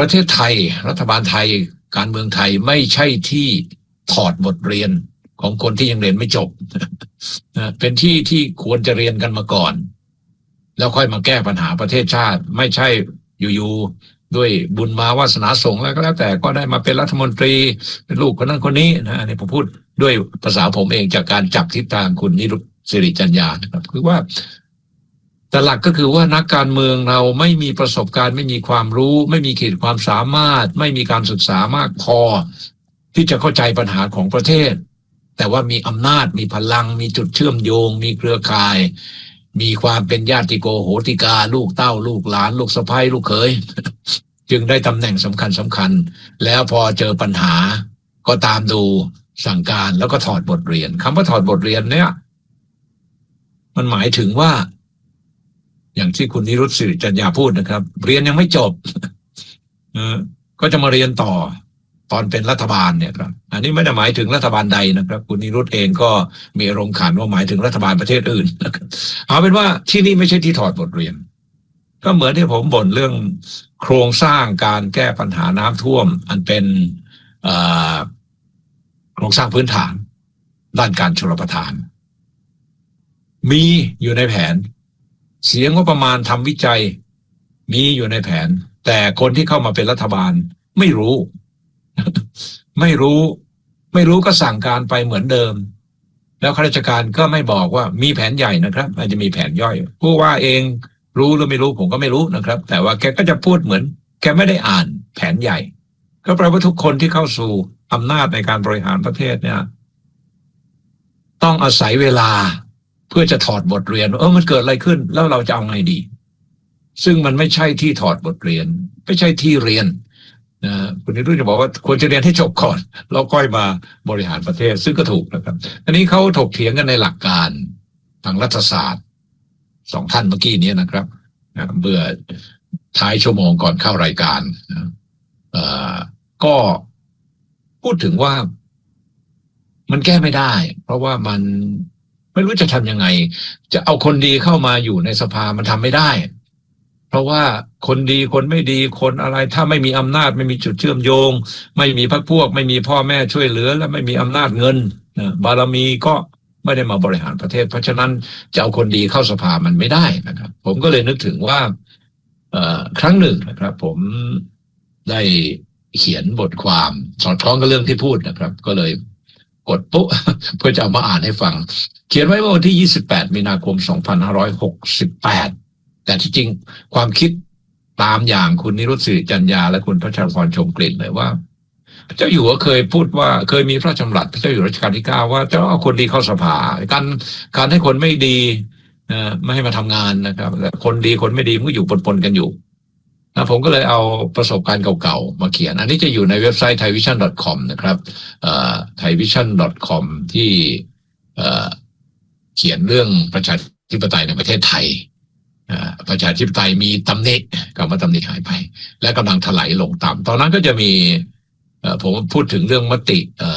ประเทศไทยรัฐบาลไทยการเมืองไทยไม่ใช่ที่ถอดบทเรียนของคนที่ยังเรียนไม่จบเป็นที่ที่ควรจะเรียนกันมาก่อนแล้วค่อยมาแก้ปัญหาประเทศชาติไม่ใช่อยู่ๆด้วยบุญมาวาสนาส่งแล้วก็แล้วแต่ก็ได้มาเป็นรัฐมนตรีเป็นลูกคนนั้นคนนี้นะนี่ผมพูดด้วยภาษาผมเองจากการจับทิศทางคุณนิรุตสิริจัญญานะครับคือว่าแต่หลักก็คือว่านักการเมืองเราไม่มีประสบการณ์ไม่มีความรู้ไม่มีขีดความสามารถไม่มีการศึกษามากพอที่จะเข้าใจปัญหาของประเทศแต่ว่ามีอำนาจมีพลังมีจุดเชื่อมโยงมีเครือข่ายมีความเป็นญาติโกโหติกาลูกเต้าลูกหลานลูกสะใภ้ลูกเขย จึงได้ตำแหน่งสำคัญแล้วพอเจอปัญหาก็ตามดูสั่งการแล้วก็ถอดบทเรียนคำว่าถอดบทเรียนเนี่ยมันหมายถึงว่าอย่างที่คุณนิรุตสิริจัญญาพูดนะครับเรียนยังไม่จบก็จะมาเรียนต่อตอนเป็นรัฐบาลเนี่ยครับอันนี้ไม่ได้หมายถึงรัฐบาลใดนะครับคุณนิรุตเองก็มีอารมณ์ขันว่าหมายถึงรัฐบาลประเทศอื่นนะครับเอาเป็นว่าที่นี่ไม่ใช่ที่ถอดบทเรียนก็เหมือนที่ผมบ่นเรื่องโครงสร้างการแก้ปัญหาน้ำท่วมอันเป็นโครงสร้างพื้นฐานด้านการชลประทานมีอยู่ในแผนเสียงงบประมาณทำวิจัยมีอยู่ในแผนแต่คนที่เข้ามาเป็นรัฐบาลไม่รู้ ไม่รู้ก็สั่งการไปเหมือนเดิมแล้วข้าราชการก็ไม่บอกว่ามีแผนใหญ่นะครับอาจจะมีแผนย่อยผู้ว่าเองรู้หรือไม่รู้ผมก็ไม่รู้นะครับแต่ว่าแกก็จะพูดเหมือนแกไม่ได้อ่านแผนใหญ่ก็แปลว่าทุกคนที่เข้าสู่อำนาจในการบริหารประเทศเนี่ยต้องอาศัยเวลาเพื่อจะถอดบทเรียนมันเกิดอะไรขึ้นแล้วเราจะเอาไงดีซึ่งมันไม่ใช่ที่ถอดบทเรียนไม่ใช่ที่เรียนนะคุณนิรุตจะบอกว่าควรจะเรียนให้จบก่อนแล้วค่อยมาบริหารประเทศซึ่งก็ถูกนะครับอันนี้เขาถกเถียงกันในหลักการทางรัฐศาสตร์สองท่านเมื่อกี้นี้นะครับเมื่อท้ายชั่วโมงก่อนเข้ารายการก็พูดถึงว่ามันแก้ไม่ได้เพราะว่ามันไม่รู้จะทำยังไงจะเอาคนดีเข้ามาอยู่ในสภามันทำไม่ได้เพราะว่าคนดีคนไม่ดีคนอะไรถ้าไม่มีอำนาจไม่มีจุดเชื่อมโยงไม่มีพรรคพวกไม่มีพ่อแม่ช่วยเหลือและไม่มีอำนาจเงินบารมีก็ไม่ได้มาบริหารประเทศเพราะฉะนั้นจะเอาคนดีเข้าสภามันไม่ได้นะครับผมก็เลยนึกถึงว่าครั้งหนึ่งนะครับผมได้เขียนบทความสอดคล้องกับเรื่องที่พูดนะครับก็เลยกดปุ๊บ เพื่อจะเอามาอ่านให้ฟังเขียนไว้เมื่อวันที่28มีนาคม2568แต่ที่จริงความคิดตามอย่างคุณนิรุตสิริจัญญาและคุณพระชรพรชมกลิ่นเลยว่าพระเจ้าอยู่หัวเคยพูดว่าเคยมีพระราชดำรัสพระเจ้าอยู่รัชกาลที่9ว่าจะเอาคนดีเข้าสภาการให้คนไม่ดีไม่ให้มาทำงานนะครับแต่คนดีคนไม่ดีมันก็อยู่ปนกันอยู่นะผมก็เลยเอาประสบการณ์เก่าๆมาเขียนอันนี้จะอยู่ในเว็บไซต์ thaivision.com นะครับthaivision.com ที่เขียนเรื่องประชาธิปไตยในประเทศไทยประชาธิปไตยมีตำหนิคำว่าตำหนิหายไปและกำลังถลายลงต่ำตอนนั้นก็จะมีผมพูดถึงเรื่องมติ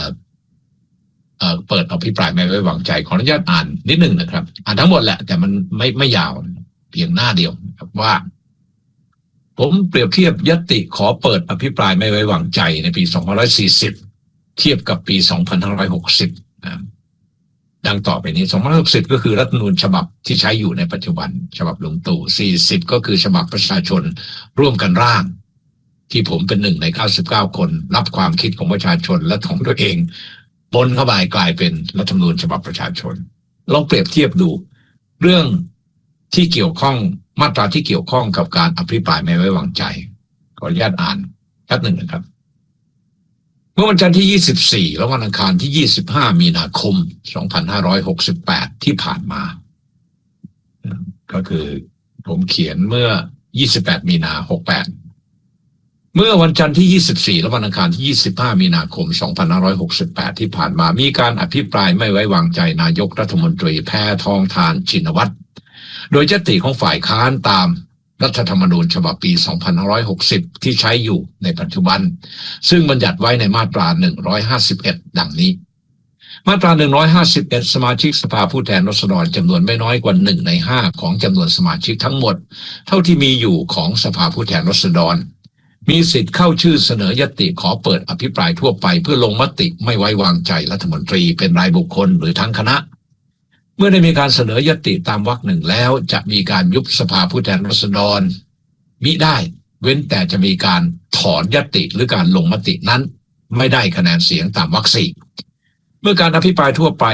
เปิดอภิปรายไม่ไว้วางใจขออนุญาตอ่านนิดนึงนะครับอ่านทั้งหมดแหละแต่มันไม่ยาวเพียงหน้าเดียวครับว่าผมเปรียบเทียบญัตติขอเปิดอภิปรายไม่ไว้วางใจในปี2540เทียบกับปี2560ดังต่อไปนี้2560ก็คือรัฐธรรมนูญฉบับที่ใช้อยู่ในปัจจุบันฉบับลุงตู่40ก็คือฉบับประชาชนร่วมกันร่างที่ผมเป็น1ใน99คนรับความคิดของประชาชนและของตัวเองปนเข้าไปกลายเป็นรัฐธรรมนูญฉบับประชาชนลองเปรียบเทียบดูเรื่องที่เกี่ยวข้องมาตราที่เกี่ยวข้องกับการอภิปรายไม่ไว้วางใจขออนุญาตอ่านแป๊บหนึ่งนะครับเมื่อวันจันทร์ที่24และวันอังคารที่25มีนาคม2568ที่ผ่านมาก็คือผมเขียนเมื่อ28มีนา68เมื่อวันจันทร์ที่24และวันอังคารที่25มีนาคม2568ที่ผ่านมามีการอภิปรายไม่ไว้วางใจนายกรัฐมนตรีแพทองธารชินวัตรโดยญัตติของฝ่ายค้านตามรัฐธรรมนูญฉบับปี2560ที่ใช้อยู่ในปัจจุบันซึ่งบัญญัติไว้ในมาตรา151ดังนี้มาตรา151สมาชิกสภาผู้แทนราษฎรจำนวนไม่น้อยกว่า1ใน5ของจำนวนสมาชิกทั้งหมดเท่าที่มีอยู่ของสภาผู้แทนราษฎรมีสิทธิ์เข้าชื่อเสนอยติขอเปิดอภิปรายทั่วไปเพื่อลงมติไม่ไว้วางใจรัฐมนตรีเป็นรายบุคคลหรือทั้งคณะเมื่อได้มีการเสนอยติตามวรรคหนึ่งแล้วจะมีการยุบสภาผู้แทนราษฎรมิได้เว้นแต่จะมีการถอนยติหรือการลงมตินั้นไม่ได้คะแนนเสียงตามวรรคสี่เมื่อการอภิปรายทั่วไป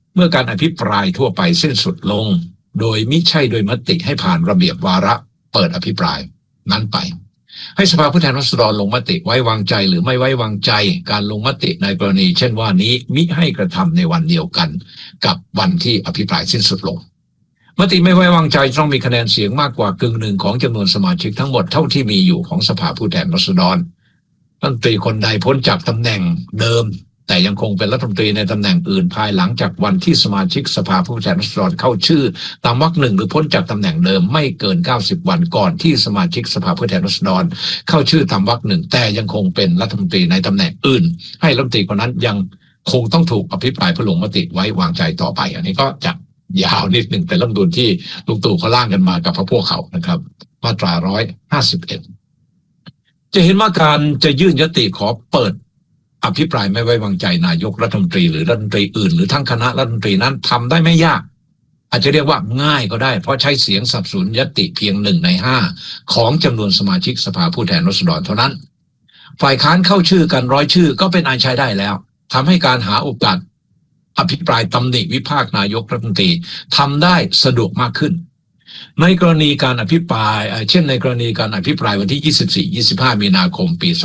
สิ้นสุดลงโดยมิใช่โดยมติให้ผ่านระเบียบวาระเปิดอภิปรายนั้นไปให้สภาผู้แทนราษฎรลงมติไว้วางใจหรือไม่ไว้วางใจการลงมติในกรณีเช่นว่านี้มิให้กระทำในวันเดียวกันกับวันที่อภิปรายสิ้นสุดลงมติไม่ไว้วางใจต้องมีคะแนนเสียงมากกว่ากึ่งหนึ่งของจำนวนสมาชิกทั้งหมดเท่าที่มีอยู่ของสภาผู้แทนราษฎรรัฐมนตรีคนใดพ้นจากตำแหน่งเดิมแต่ยังคงเป็นรัฐมนตรีในตำแหน่งอื่นภายหลังจากวันที่สมาชิกสภาผู้แทนราษฎรเข้าชื่อตามวรรคหนึ่งหรือพ้นจากตำแหน่งเดิมไม่เกิน90วันก่อนที่สมาชิกสภาผู้แทนราษฎรเข้าชื่อตามวรรคหนึ่งแต่ยังคงเป็นรัฐมนตรีในตำแหน่งอื่นให้รัฐมนตรีคนนั้นยังคงต้องถูกอภิปรายเพื่อลงมติไว้วางใจต่อไปอันนี้ก็จะยาวนิดหนึ่งเป็นรัฐธรรมนูญที่ลุงตู่เขาร่างกันมากับพวกเขานะครับมาตรา151จะเห็นว่าการจะยื่นยติขอเปิดอภิปรายไม่ไว้วางใจนายกรัฐมนตรีหรือรัฐมนตรีอื่นหรือทั้งคณะรัฐมนตรีนั้นทำได้ไม่ยากอาจจะเรียกว่าง่ายก็ได้เพราะใช้เสียงสนับสนุนยติเพียง1 ใน 5ของจำนวนสมาชิกสภาผู้แทนราษฎรเท่านั้นฝ่ายค้านเข้าชื่อกัน100 ชื่อก็เป็นอันใช้ได้แล้วทำให้การหาโอกาสอภิปรายตำหนิวิพากษ์นายกรัฐมนตรีทำได้สะดวกมากขึ้นในกรณีการอภิปรายเช่นในกรณีการอภิปรายวันที่24-25มีนาคมปี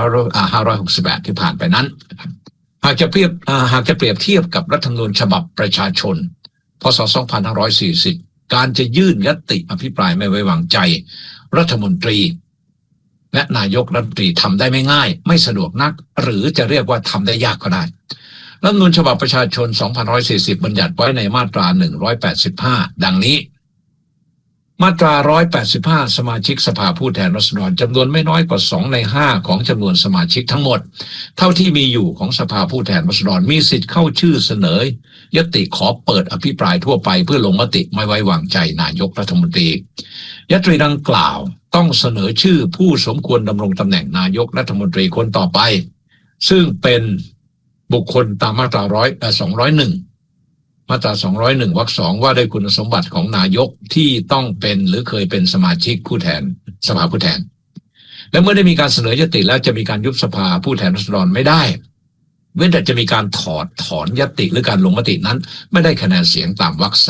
2568ที่ผ่านไปนั้นหากจะเปรียบเทียบกับรัฐธรรมนูญฉบับประชาชนพ.ศ. 2540การจะยื่นญัตติอภิปรายไม่ไว้วางใจรัฐมนตรีและนายกรัฐมนตรีทำได้ไม่ง่ายไม่สะดวกนักหรือจะเรียกว่าทำได้ยากก็ได้รัฐธรรมนูญฉบับประชาชน2540บัญญัติไว้ในมาตรา185ดังนี้มาตรา185สมาชิกสภาผู้แทนราษฎรจำนวนไม่น้อยกว่า2 ใน 5ของจำนวนสมาชิกทั้งหมดเท่าที่มีอยู่ของสภาผู้แทนราษฎรมีสิทธิ์เข้าชื่อเสนอยติขอเปิดอภิปรายทั่วไปเพื่อลงมติไม่ไว้วางใจนายกรัฐมนตรียติดังกล่าวต้องเสนอชื่อผู้สมควรดำรงตำแหน่งนายกรัฐมนตรีคนต่อไปซึ่งเป็นบุคคลตามมาตรา201มาตรา201วรรค 2ว่าด้วยคุณสมบัติของนายกที่ต้องเป็นหรือเคยเป็นสมาชิกผู้แทนสภาผู้แทนและเมื่อได้มีการเสนอยติแล้วจะมีการยุบสภาผู้แทนราษฎรไม่ได้เว้นแต่จะมีการถอนยติหรือการลงมตินั้นไม่ได้คะแนนเสียงตามวรรค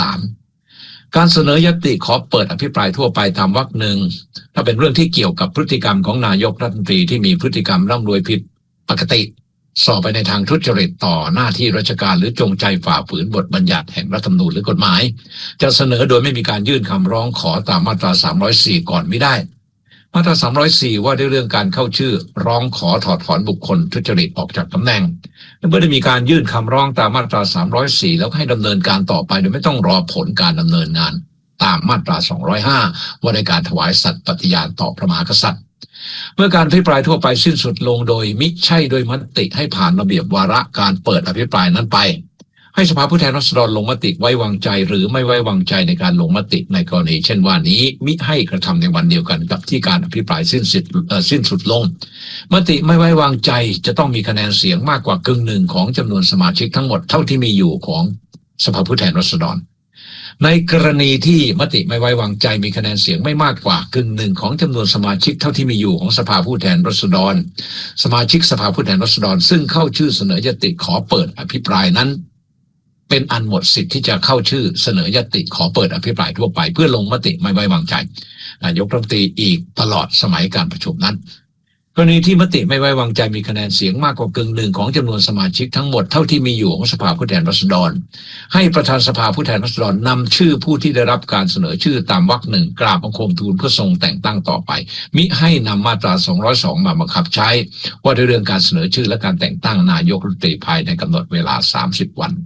3การเสนอยติขอเปิดอภิปรายทั่วไปตามวรรค 1ถ้าเป็นเรื่องที่เกี่ยวกับพฤติกรรมของนายกรัฐมนตรีที่มีพฤติกรรมร่ำรวยผิดปกติสอบไปในทางทุจริตต่อหน้าที่ราชการหรือจงใจฝ่าฝืนบทบัญญัติแห่งรัฐธรรมนูญหรือกฎหมายจะเสนอโดยไม่มีการยื่นคำร้องขอตามมาตรา304ก่อนไม่ได้มาตรา304ว่าด้วยเรื่องการเข้าชื่อร้องขอถอดถอนบุคคลทุจริตออกจากตำแหน่งและเมื่อได้มีการยื่นคำร้องตามมาตรา304แล้วให้ดำเนินการต่อไปโดยไม่ต้องรอผลการดำเนินงานตามมาตรา205ว่าในการถวายสัตย์ปฏิญาณต่อพระมหากษัตริย์เมื่อการอภิปรายทั่วไปสิ้นสุดลงโดยมิใช่โดยมติให้ผ่านระเบียบวาระการเปิดอภิปรายนั้นไปให้สภาผู้แทนราษฎรลงมติไว้วางใจหรือไม่ไว้วางใจในการลงมติในกรณีเช่นว่านี้มิให้กระทำในวันเดียวกันกับที่การอภิปรายสิ้นสุดลงมติไม่ไว้วางใจจะต้องมีคะแนนเสียงมากกว่ากึ่งหนึ่งของจำนวนสมาชิกทั้งหมดเท่าที่มีอยู่ของสภาผู้แทนราษฎรในกรณีที่มติไม่ไว้วางใจมีคะแนนเสียงไม่มากกว่ากึ่งหนึ่งของจำนวนสมาชิกเท่าที่มีอยู่ของสภาผู้แทนราษฎรสมาชิกสภาผู้แทนราษฎรซึ่งเข้าชื่อเสนอยติขอเปิดอภิปรายนั้นเป็นอันหมดสิทธิ์ที่จะเข้าชื่อเสนอยติขอเปิดอภิปรายทั่วไปเพื่อลงมติไม่ไว้วางใจนายกรัฐมนตรีอีกตลอดสมัยการประชุมนั้นกรณีที่มติไม่ไว้วางใจมีคะแนนเสียงมากกว่ากึ่งหนึ่งของจำนวนสมาชิกทั้งหมดเท่าที่มีอยู่ของสภาผู้แทนราษฎรให้ประธานสภาผู้แทนราษฎรนำชื่อผู้ที่ได้รับการเสนอชื่อตามวรรค 1กราบบังคมทูลเพื่อทรงแต่งตั้งต่อไปมิให้นำมาตรา202มาบังคับใช้ว่าด้วยเรื่องการเสนอชื่อและการแต่งตั้งนายกรัฐมนตรีภายในกำหนดเวลา30วัน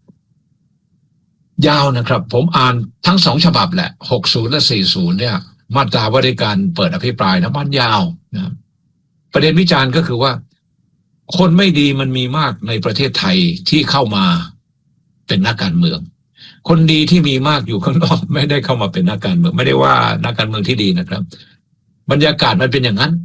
ยาวนะครับผมอ่านทั้ง2ฉบับแหละ60และ40เนี่ยมาตราว่าด้วยการเปิดอภิปรายนะมันยาวนะประเด็นวิจารณ์ก็คือว่าคนไม่ดีมันมีมากในประเทศไทยที่เข้ามาเป็นนักการเมืองคนดีที่มีมากอยู่ข้างนอกไม่ได้เข้ามาเป็นนักการเมืองไม่ได้ว่านักการเมืองที่ดีนะครับบรรยากาศมันเป็นอย่างนั้น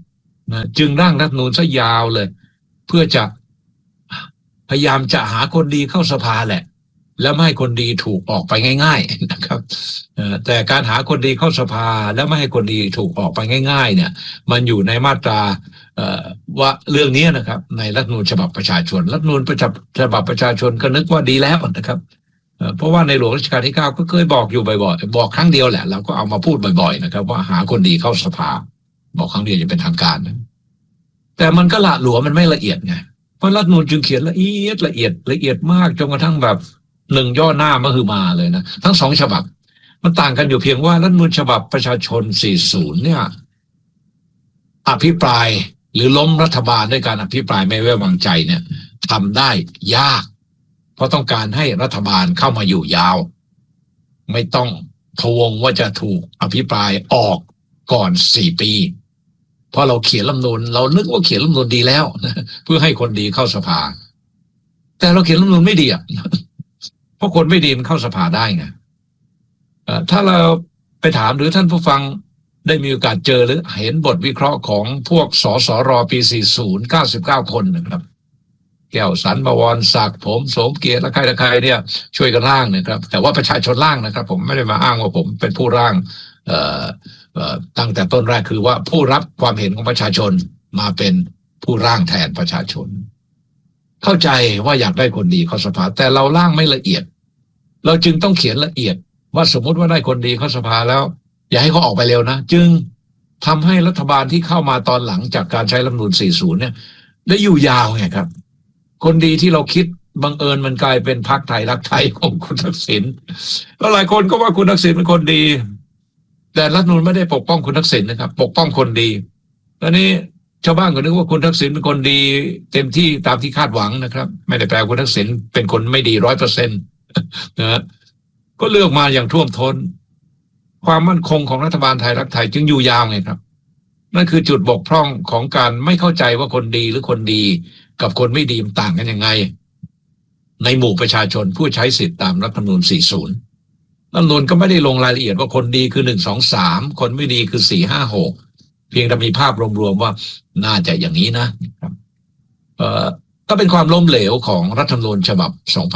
นะจึงร่างรัฐธรรมนูญซะยาวเลยเพื่อจะพยายามจะหาคนดีเข้าสภาแหละแล้วไม่ให้คนดีถูกออกไปง่ายๆนะครับแต่การหาคนดีเข้าสภาแล้วไม่ให้คนดีถูกออกไปง่ายๆเนี่ยมันอยู่ในมาตราว่าเรื่องนี้นะครับในรัฐธรรมนูญฉบับประชาชนรัฐธรรมนูญฉบับประชาชนก็นึกว่าดีแล้วนะครับเพราะว่าในหลวงรัชกาลที่ 9ก็เคยบอกอยู่บ่อยๆบอกครั้งเดียวแหละเราก็เอามาพูดบ่อยๆนะครับว่าหาคนดีเข้าสภาบอกครั้งเดียวจะเป็นทางการนะแต่มันก็ละหลวมมันไม่ละเอียดไงเพราะรัฐธรรมนูญจึงเขียนละเอียดมากจนกระทั่งแบบ1 ย่อหน้ามหึมาเลยนะทั้ง2 ฉบับมันต่างกันอยู่เพียงว่ารัฐธรรมนูญฉบับประชาชน40เนี่ยอภิปรายหรือล้มรัฐบาลด้วยการอภิปรายไม่ไว้วางใจเนี่ยทำได้ยากเพราะต้องการให้รัฐบาลเข้ามาอยู่ยาวไม่ต้องพะวงว่าจะถูกอภิปรายออกก่อน4 ปีเพราะเราเขียนรัฐธรรมนูญเรานึกว่าเขียนรัฐธรรมนูญดีแล้วเพื่อให้คนดีเข้าสภาแต่เราเขียนรัฐธรรมนูญไม่ดีอ่ะเพราะคนไม่ดีมันเข้าสภาได้ไงถ้าเราไปถามหรือท่านผู้ฟังได้มีโอกาสเจอหรือเห็นบทวิเคราะห์ของพวกสสรปี40 99 คนนะครับแก้วสรรบวรศักดิ์ผมสมเกียรติและใครเนี่ยช่วยกันร่างนะครับแต่ว่าประชาชนร่างนะครับผมไม่ได้มาอ้างว่าผมเป็นผู้ร่างตั้งแต่ต้นแรกคือว่าผู้รับความเห็นของประชาชนมาเป็นผู้ร่างแทนประชาชนเข้าใจว่าอยากได้คนดีเข้าสภาแต่เราร่างไม่ละเอียดเราจึงต้องเขียนละเอียดว่าสมมติว่าได้คนดีเข้าสภาแล้วอย่าให้เขาออกไปเร็วนะจึงทำให้รัฐบาลที่เข้ามาตอนหลังจากการใช้รัฐธรรมนูญ40เนี่ยได้อยู่ยาวไงครับคนดีที่เราคิดบังเอิญมันกลายเป็นพรรคไทยรักไทยของคุณทักษิณแล้วหลายคนก็ว่าคุณทักษิณเป็นคนดีแต่รัฐธรรมนูญไม่ได้ปกป้องคุณทักษิณนะครับปกป้องคนดีตอนนี้ชาวบ้านก็นึกว่าคุณทักษิณเป็นคนดีเต็มที่ตามที่คาดหวังนะครับไม่ได้แปลว่าคุณทักษิณเป็นคนไม่ดี 100% นะก็เลือกมาอย่างท่วมท้นความมั่นคงของรัฐบาลไทยรักไทยจึงอยู่ยาวไงครับนั่นคือจุดบกพร่องของการไม่เข้าใจว่าคนดีหรือคนดีกับคนไม่ดีมันต่างกันยังไงในหมู่ประชาชนผู้ใช้สิทธิตามรัฐธรรมนูญ40รัฐธรรมนูญก็ไม่ได้ลงรายละเอียดว่าคนดีคือ1 2 3คนไม่ดีคือ4 5 6เพียงแต่มีภาพรวมๆว่าน่าจะอย่างนี้นะครับก็เป็นความล้มเหลวของรัฐธรรมนูญฉบับ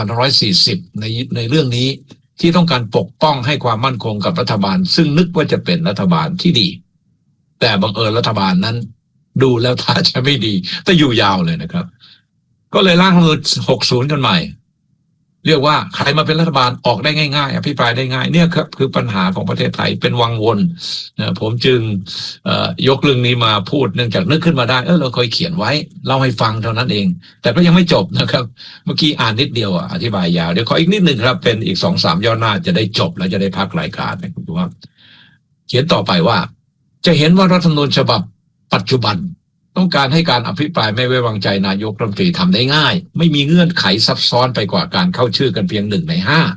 2540ในเรื่องนี้ที่ต้องการปกป้องให้ความมั่นคงกับรัฐบาลซึ่งนึกว่าจะเป็นรัฐบาลที่ดีแต่บังเอิญรัฐบาลนั้นดูแล้วท่าจะไม่ดีแต่อยู่ยาวเลยนะครับก็เลยร่างรัฐธรรมนูญ60กันใหม่เรียกว่าใครมาเป็นรัฐบาลออกได้ง่ายๆอภิปรายได้ง่ายเนี่ยคือปัญหาของประเทศไทยเป็นวังวนผมจึงยกเรื่องนี้มาพูดเนื่องจากนึกขึ้นมาได้เราเคยเขียนไว้เล่าให้ฟังเท่านั้นเองแต่ก็ยังไม่จบนะครับเมื่อกี้อ่านนิดเดียวอธิบายยาวเดี๋ยวขออีกนิดหนึ่งครับเป็นอีก 2-3 ย่อหน้าจะได้จบแล้วจะได้พักรายการนะคุณว่าเขียนต่อไปว่าจะเห็นว่ารัฐธรรมนูญฉบับปัจจุบันต้องการให้การอภิปรายไม่ไว้วางใจนายกรัฐมนตรีทำได้ง่ายไม่มีเงื่อนไขซับซ้อนไปกว่าการเข้าชื่อกันเพียง1 ใน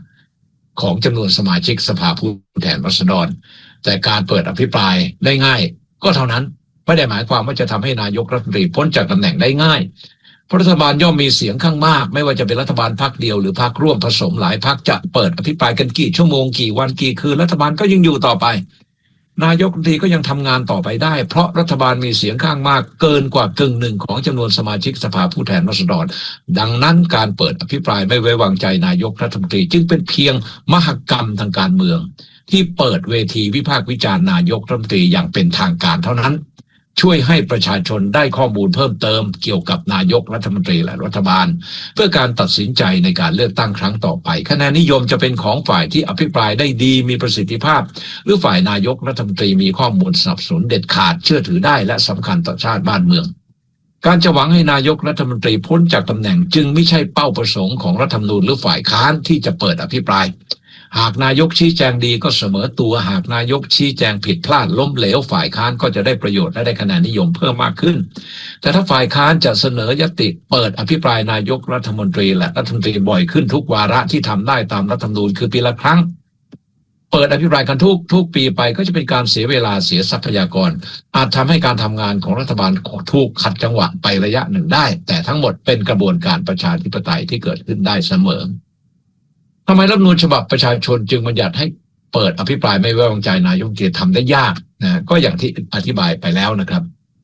5ของจำนวนสมาชิกสภาผู้แทนราษฎรแต่การเปิดอภิปรายได้ง่ายก็เท่านั้นไม่ได้หมายความว่าจะทำให้นายกรัฐมนตรีพ้นจากตำแหน่งได้ง่ายเพราะรัฐบาลย่อมมีเสียงข้างมากไม่ว่าจะเป็นรัฐบาลพรรคเดียวหรือพรรคร่วมผสมหลายพรรคจะเปิดอภิปรายกันกี่ชั่วโมงกี่วันกี่คืนรัฐบาลก็ยังอยู่ต่อไปนายกรัฐมนตรีก็ยังทำงานต่อไปได้เพราะรัฐบาลมีเสียงข้างมากเกินกว่ากึ่งหนึ่งของจำนวนสมาชิกสภาผู้แทนราษฎรดังนั้นการเปิดอภิปรายไม่ไว้วางใจนายกรัฐมนตรีจึงเป็นเพียงมหกรรมทางการเมืองที่เปิดเวทีวิพากษ์วิจารณ์นายกรัฐมนตรีอย่างเป็นทางการเท่านั้นช่วยให้ประชาชนได้ข้อมูลเพิ่มเติมเกี่ยวกับนายกรัฐมนตรีและรัฐบาลเพื่อการตัดสินใจในการเลือกตั้งครั้งต่อไปคะแนนนิยมจะเป็นของฝ่ายที่อภิปรายได้ดีมีประสิทธิภาพหรือฝ่ายนายกรัฐมนตรีมีข้อมูลสนับสนุนเด็ดขาดเชื่อถือได้และสำคัญต่อชาติบ้านเมืองการจะหวังให้นายกรัฐมนตรีพ้นจากตำแหน่งจึงไม่ใช่เป้าประสงค์ของรัฐธรรมนูญหรือฝ่ายค้านที่จะเปิดอภิปรายหากนายกชี้แจงดีก็เสมอตัวหากนายกชี้แจงผิดพลาดล้มเหลวฝ่ายค้านก็จะได้ประโยชน์และได้คะแนนนิยมเพิ่มมากขึ้นแต่ถ้าฝ่ายค้านจะเสนอยติเปิดอภิปรายนายกรัฐมนตรีและรัฐมนตรีบ่อยขึ้นทุกวาระที่ทำได้ตามรัฐธรรมนูญคือปีละครั้งเปิดอภิปรายกันทุกปีไปก็จะเป็นการเสียเวลาเสียทรัพยากรอาจทำให้การทำงานของรัฐบาลถูกขัดจังหวะไประยะหนึ่งได้แต่ทั้งหมดเป็นกระบวนการประชาธิปไตยที่เกิดขึ้นได้เสมอทำไมรัฐธรรมนูญฉบับประชาชนจึงบัญญัติให้เปิดอภิปรายไม่ไว้วางใจนายกรัฐมนตรีทำได้ยากนะก็อย่างที่อธิบายไปแล้วนะครับ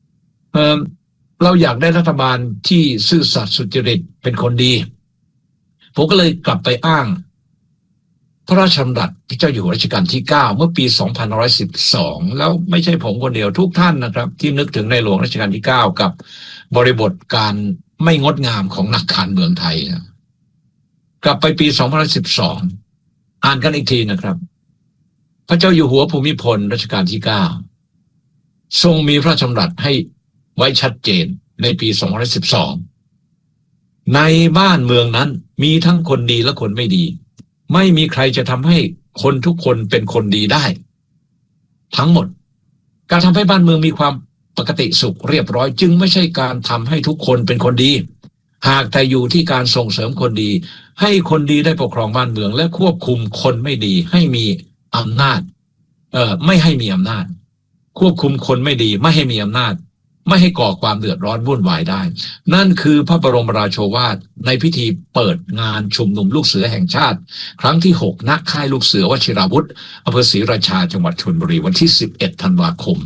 เราอยากได้รัฐบาลที่ซื่อสัตย์สุจริตเป็นคนดีผมก็เลยกลับไปอ้างพระราชดำรัสพระเจ้าอยู่หัวรัชกาลที่9เมื่อปี2512แล้วไม่ใช่ผมคนเดียวทุกท่านนะครับที่นึกถึงในหลวงรัชกาลที่9กับบริบทการไม่งดงามของนักการเมืองไทยนะกลับไปปี2012อ่านกันอีกทีนะครับพระเจ้าอยู่หัวภูมิพลรัชกาลที่9ทรงมีพระราชดำรัสให้ไว้ชัดเจนในปี2012ในบ้านเมืองนั้นมีทั้งคนดีและคนไม่ดีไม่มีใครจะทำให้คนทุกคนเป็นคนดีได้ทั้งหมดการทำให้บ้านเมืองมีความปกติสุขเรียบร้อยจึงไม่ใช่การทำให้ทุกคนเป็นคนดีหากแต่อยู่ที่การส่งเสริมคนดีให้คนดีได้ปกครองบ้านเมืองและควบคุมคนไม่ดีให้มีอำนาจไม่ให้มีอำนาจควบคุมคนไม่ดีไม่ให้มีอำนาจไม่ให้ก่อความเดือดร้อนวุ่นวายได้นั่นคือพระบรมราโชวาทในพิธีเปิดงานชุมนุมลูกเสือแห่งชาติครั้งที่6ณค่ายลูกเสือวชิราวุธอำเภอศรีราชาจังหวัดชลบุรีวันที่11ธันวาคม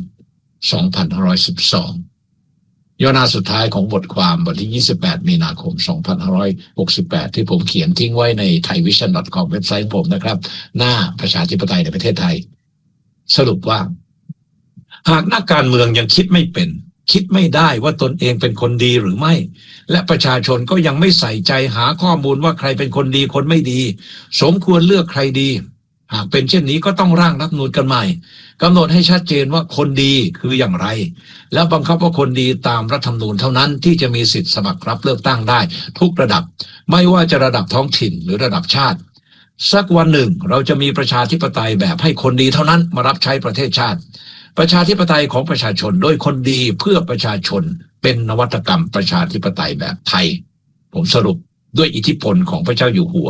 2512ย่อหน้าสุดท้ายของบทความวันที่28มีนาคม2568ที่ผมเขียนทิ้งไว้ใน thaivision.com เว็บไซต์ของผมนะครับหน้าประชาธิปไตยในประเทศไทยสรุปว่าหากนักการเมืองยังคิดไม่เป็นคิดไม่ได้ว่าตนเองเป็นคนดีหรือไม่และประชาชนก็ยังไม่ใส่ใจหาข้อมูลว่าใครเป็นคนดีคนไม่ดีสมควรเลือกใครดีหากเป็นเช่นนี้ก็ต้องร่างรัฐธรรมนูญกันใหม่กำหนดให้ชัดเจนว่าคนดีคืออย่างไรแล้วบังคับว่าคนดีตามรัฐธรรมนูญเท่านั้นที่จะมีสิทธิสมัครรับเลือกตั้งได้ทุกระดับไม่ว่าจะระดับท้องถิ่นหรือระดับชาติสักวันหนึ่งเราจะมีประชาธิปไตยแบบให้คนดีเท่านั้นมารับใช้ประเทศชาติประชาธิปไตยของประชาชนโดยคนดีเพื่อประชาชนเป็นนวัตกรรมประชาธิปไตยแบบไทยผมสรุปด้วยอิทธิพลของพระเจ้าอยู่หัว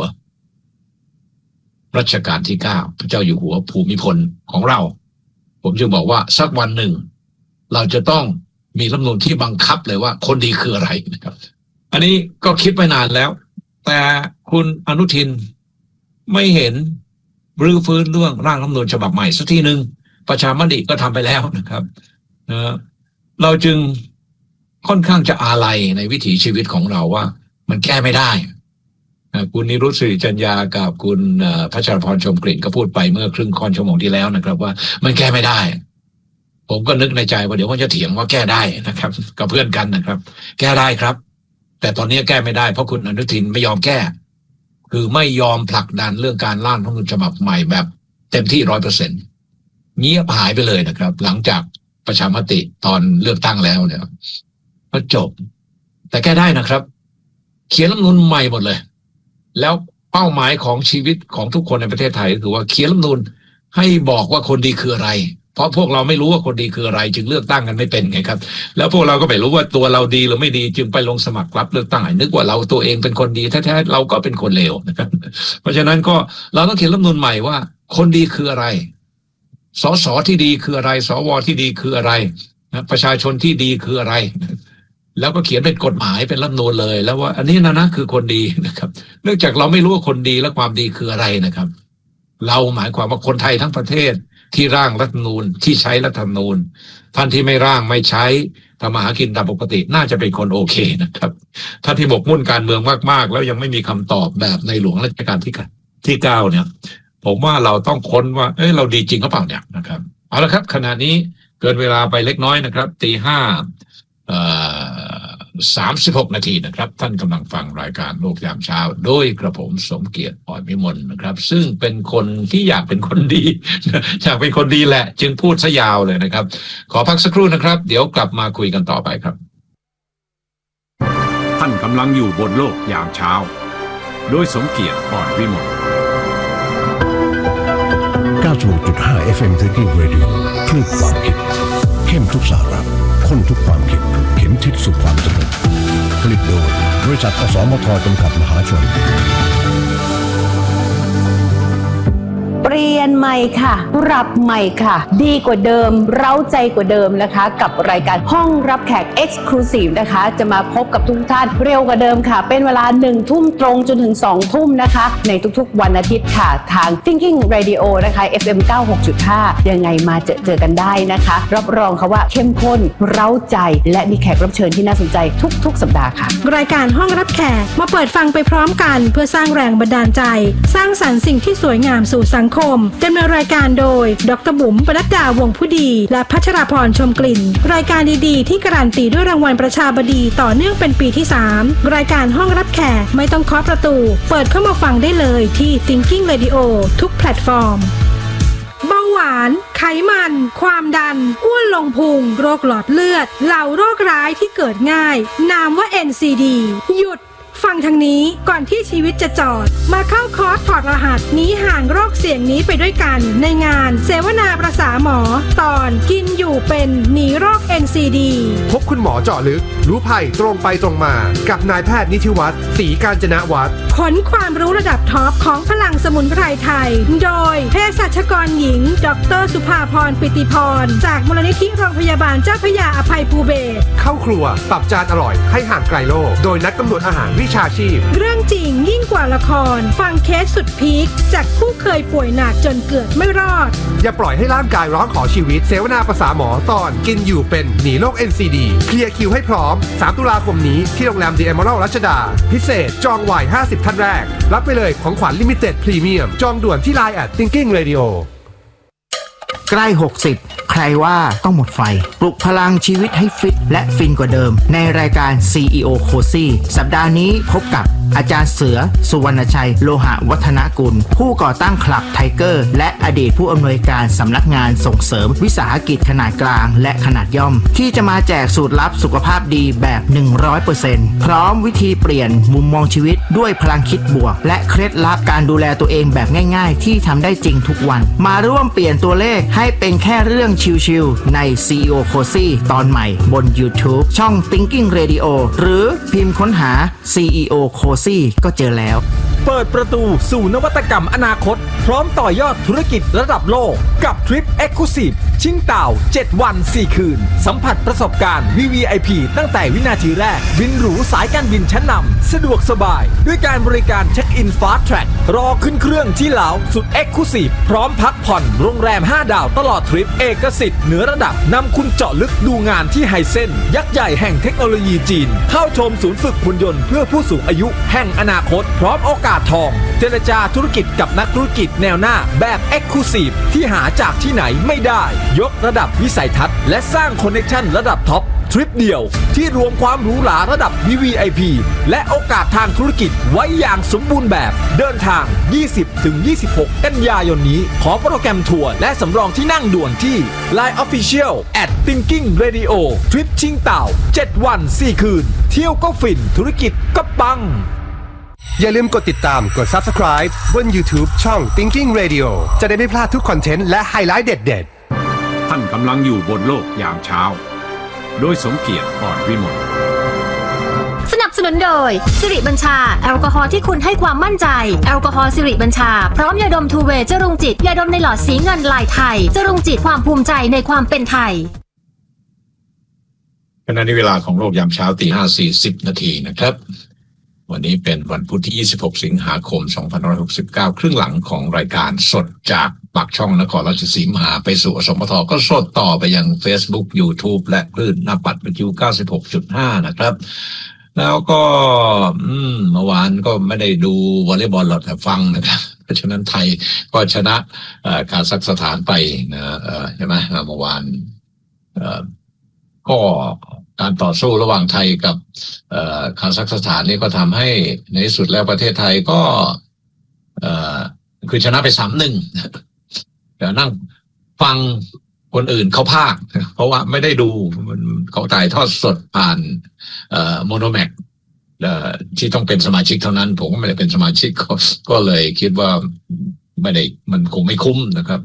รัชกาลที่9พระเจ้าอยู่หัวภูมิพลของเราผมจึงบอกว่าสักวันหนึ่งเราจะต้องมีรัฐธรรมนูญที่บังคับเลยว่าคนดีคืออะไรนะครับอันนี้ก็คิดไปนานแล้วแต่คุณอนุทินไม่เห็นรื้อฟื้นเรื่องร่างรัฐธรรมนูญฉบับใหม่สักทีหนึ่งประชามติก็ทำไปแล้วนะครับเราจึงค่อนข้างจะอาลัยในวิถีชีวิตของเราว่ามันแก้ไม่ได้คุณนิรุต สิริจัญญากับคุณพัชรพรชมกลิ่นก็พูดไปเมื่อครึ่งค่อนชั่วโมงที่แล้วนะครับว่ามันแก้ไม่ได้ผมก็นึกในใจว่าเดี๋ยวเขาจะเถียงว่าแก้ได้นะครับกับเพื่อนกันนะครับแก้ได้ครับแต่ตอนนี้แก้ไม่ได้เพราะคุณอนุทินไม่ยอมแก้คือไม่ยอมผลักดันเรื่องการร่างรัฐธรรมนูญฉบับใหม่แบบเต็มที่ 100%เงียบหายไปเลยนะครับหลังจากประชามติตอนเลือกตั้งแล้วเนี่ยก็จบแต่แก้ได้นะครับเขียนรัฐธรรมนูญใหม่หมดเลยแล้วเป้าหมายของชีวิตของทุกคนในประเทศไทยคือว่าเขียนรัฐธรรมนูญให้บอกว่าคนดีคืออะไรเพราะพวกเราไม่รู้ว่าคนดีคืออะไรจึงเลือกตั้งกันไม่เป็นไงครับแล้วพวกเราก็ไม่รู้ว่าตัวเราดีหรือไม่ดีจึงไปลงสมัครรับเลือกตั้งนึกว่าเราตัวเองเป็นคนดีแท้ๆเราก็เป็นคนเลวนะครับเพราะฉะนั้นก็เราต้องเขียนรัฐธรรมนูญใหม่ว่าคนดีคืออะไรสสที่ดีคืออะไรสวที่ดีคืออะไรประชาชนที่ดีคืออะไรแล้วก็เขียนเป็นกฎหมายเป็นรัฐธรรมนูญเลยแล้วว่าอันนี้นะคือคนดีนะครับเนื่องจากเราไม่รู้ว่าคนดีและความดีคืออะไรนะครับเราหมายความว่าคนไทยทั้งประเทศที่ร่างรัฐธรรมนูญที่ใช้รัฐธรรมนูญท่านที่ไม่ร่างไม่ใช้ทำมาหากินตามปกติน่าจะเป็นคนโอเคนะครับท่านที่บกมุ่นการเมืองมากๆแล้วยังไม่มีคำตอบแบบในหลวงรัชกาลที่9เนี่ยผมว่าเราต้องค้นว่าเราดีจริงหรือเปล่าเนี่ยนะครับเอาละครับขณะนี้เกินเวลาไปเล็กน้อยนะครับตี 5:36 นาทีนะครับท่านกำลังฟังรายการโลกยามเช้าโดยกระผมสมเกียรติ อ่อนวิมลนะครับซึ่งเป็นคนที่อยากเป็นคนดีอยากเป็นคนดีแหละจึงพูดซะยาวเลยนะครับขอพักสักครู่นะครับเดี๋ยวกลับมาคุยกันต่อไปครับท่านกำลังอยู่บนโลกยามเช้าโดยสมเกียรติ อ่อนวิมล 96.5 FM Thinking Radio คลื่นความคิดเข้มทุกสาระข้นทุกความคิดเข็มทิศสู่ความสำเร็จผลิตโดยบริษัทอสมทจำกัดมหาชนเปลี่ยนใหม่ค่ะปรับใหม่ค่ะดีกว่าเดิมเร้าใจกว่าเดิมนะคะกับรายการห้องรับแขก Exclusive นะคะจะมาพบกับทุกท่านเร็วกว่าเดิมค่ะเป็นเวลา 1 ทุ่มตรงจนถึง 2 ทุ่มนะคะในทุกๆวันอาทิตย์ค่ะทาง Thinking Radio นะคะ FM 96.5 ยังไงมาเจอกันได้นะคะรับรองค่ะว่าเข้มข้นเร้าใจและมีแขกรับเชิญที่น่าสนใจทุกๆสัปดาห์ค่ะรายการห้องรับแขกมาเปิดฟังไปพร้อมกันเพื่อสร้างแรงบันดาลใจสร้างสรรค์สิ่งที่สวยงามสู่สังคมดำเนินรายการโดยดร.บุ๋มปนัดดาวงผู้ดีและพัชราพรชมกลิ่นรายการดีๆที่การันตีด้วยรางวัลประชาบดีต่อเนื่องเป็นปีที่3รายการห้องรับแขกไม่ต้องเคาะประตูเปิดเข้ามาฟังได้เลยที่ Thinking Radio ทุกแพลตฟอร์มเบาหวานไขมันความดันอ้วนลงพุงโรคหลอดเลือดเหล่าโรคร้ายที่เกิดง่ายนามว่า NCD หยุดฟังทางนี้ก่อนที่ชีวิตจะจอดมาเข้าคอร์สถอดรหัสหนีห่างโรคเสี่ยงนี้ไปด้วยกันในงานเสวนาประสาหมอตอนกินอยู่เป็นหนีโรค NCD พบคุณหมอเจาะลึกรู้ภัยตรงไปตรงมากับนายแพทย์นิธิวัฒน์ศรีกาญจนวัฒน์ขนความรู้ระดับท็อปของพลังสมุนไพรไทยโดยเภสัชกรหญิงดร.สุภาพรปิติพรจากมูลนิธิโรงพยาบาลเจ้าพระยาอภัยภูเบศรเข้าครัวปรับจานอร่อยให้ห่างไกลโรคโดยนักกำหนดอาหารวิชาชีพเรื่องจริงยิ่งกว่าละครฟังเคสสุดพีคจากผู้เคยป่วยหนักจนเกือบไม่รอดอย่าปล่อยให้ร่างกายร้องขอชีวิตเสวนาประสาหมอตอนกินอยู่เป็นหนีโรค NCD เคลียร์คิวให้พร้อม3 ตุลาคมนี้ที่โรงแรม The Emerald รัชดาพิเศษจองไว50ท่านแรกรับไปเลยของขวัญลิมิเต็ดพรีเมียมจองด่วนที่ Line @Thinking Radio ใกล้60ใครว่าต้องหมดไฟปลุกพลังชีวิตให้ฟิตและฟินกว่าเดิมในรายการ CEO Cozy สัปดาห์นี้พบกับอาจารย์เสือสุวรรณชัยโลหะวัฒนกุลผู้ก่อตั้งคลับไทเกอร์และอดีตผู้อำนวยการสำนักงานส่งเสริมวิสาหกิจขนาดกลางและขนาดย่อมที่จะมาแจกสูตรลับสุขภาพดีแบบ 100% พร้อมวิธีเปลี่ยนมุมมองชีวิตด้วยพลังคิดบวกและเคล็ดลับการดูแลตัวเองแบบง่ายๆที่ทำได้จริงทุกวันมาร่วมเปลี่ยนตัวเลขให้เป็นแค่เรื่องชิลๆใน CEO Cozy ตอนใหม่บน YouTube ช่อง Thinking Radio หรือพิมพ์ค้นหา CEO Cozy ก็เจอแล้วเปิดประตูสู่นวัตกรรมอนาคตพร้อมต่อยอดธุรกิจระดับโลกกับทริป Exclusive ชิงเต่า7 วัน 4 คืนสัมผัสประสบการณ์ VVIP ตั้งแต่วินาทีแรกบินหรูสายการบินชั้นนำสะดวกสบายด้วยการบริการเช็คอิน Fast Track รอขึ้นเครื่องที่ลาวสุด Exclusive พร้อมพักผ่อนโรงแรม5 ดาวตลอดทริปเอกสิทธิ์เหนือระดับนำคุณเจาะลึกดูงานที่ไฮเซ็นยักษ์ใหญ่แห่งเทคโนโลยีจีนเข้าชมศูนย์ฝึกหุ่นยนต์เพื่อผู้สูงอายุแห่งอนาคตพร้อมโอกาสทองเจรจาธุรกิจกับนักธุรกิจแนวหน้าแบบ Exclusive ที่หาจากที่ไหนไม่ได้ยกระดับวิสัยทัศน์และสร้างคอนเนคชั่นระดับท็อปทริปเดียวที่รวมความหรูหราระดับ VVIP และโอกาสทางธุรกิจไว้อย่างสมบูรณ์แบบเดินทาง 20-26 กันยายนนี้ขอโปรแกรมทัวร์และสำรองที่นั่งด่วนที่ Line Official @Thinking Radio ทริปชิงเต่า7 วัน 4 คืนเที่ยวก็ฟินธุรกิจก็ปังอย่าลืมกดติดตามกด Subscribe บน YouTube ช่อง Thinking Radio จะได้ไม่พลาดทุกคอนเทนต์และไฮไลท์เด็ดๆท่านกำลังอยู่บนโลกยามเช้าโดยสมเกียรติอ่อนวิมลสนับสนุนโดยสิริบัญชาแอลกอฮอล์ที่คุณให้ความมั่นใจแอลกอฮอล์สิริบัญชาพร้อมยาดมทูเวย์จรุงจิตยาดมในหลอดสีเงินลายไทยจรุงจิตความภูมิใจในความเป็นไทยขณะนี้เวลาของโลกยามเช้า 5:40 นาทีนะครับวันนี้เป็นวันพุธที่ 26 สิงหาคม 2569 ครึ่งหลังของรายการสดจากปากช่องนครราชสีมาไปสู่อสมทก็สดต่อไปยัง Facebook YouTube และคลื่นหน้าปัดวิทยุ 96.5 นะครับแล้วก็เมื่อวานก็ไม่ได้ดูวอลเลย์บอลหรอกแต่ฟังนะครับเพราะฉะนั้นไทยก็ชนะคาซัคสถานไปนะใช่ไหมเมื่อวานก็การต่อสู้ระหว่างไทยกับคาซัคสถานนี่ก็ทำให้ในที่สุดแล้วประเทศไทยก็คือชนะไป 3-1 แต่นั่งฟังคนอื่นเขาพากย์เพราะว่าไม่ได้ดูเขาถ่ายทอดสดผ่านโมโนแม็กที่ต้องเป็นสมาชิกเท่านั้นผมก็ไม่ได้เป็นสมาชิกก็เลยคิดว่าไม่ได้มันคงไม่คุ้มนะครับ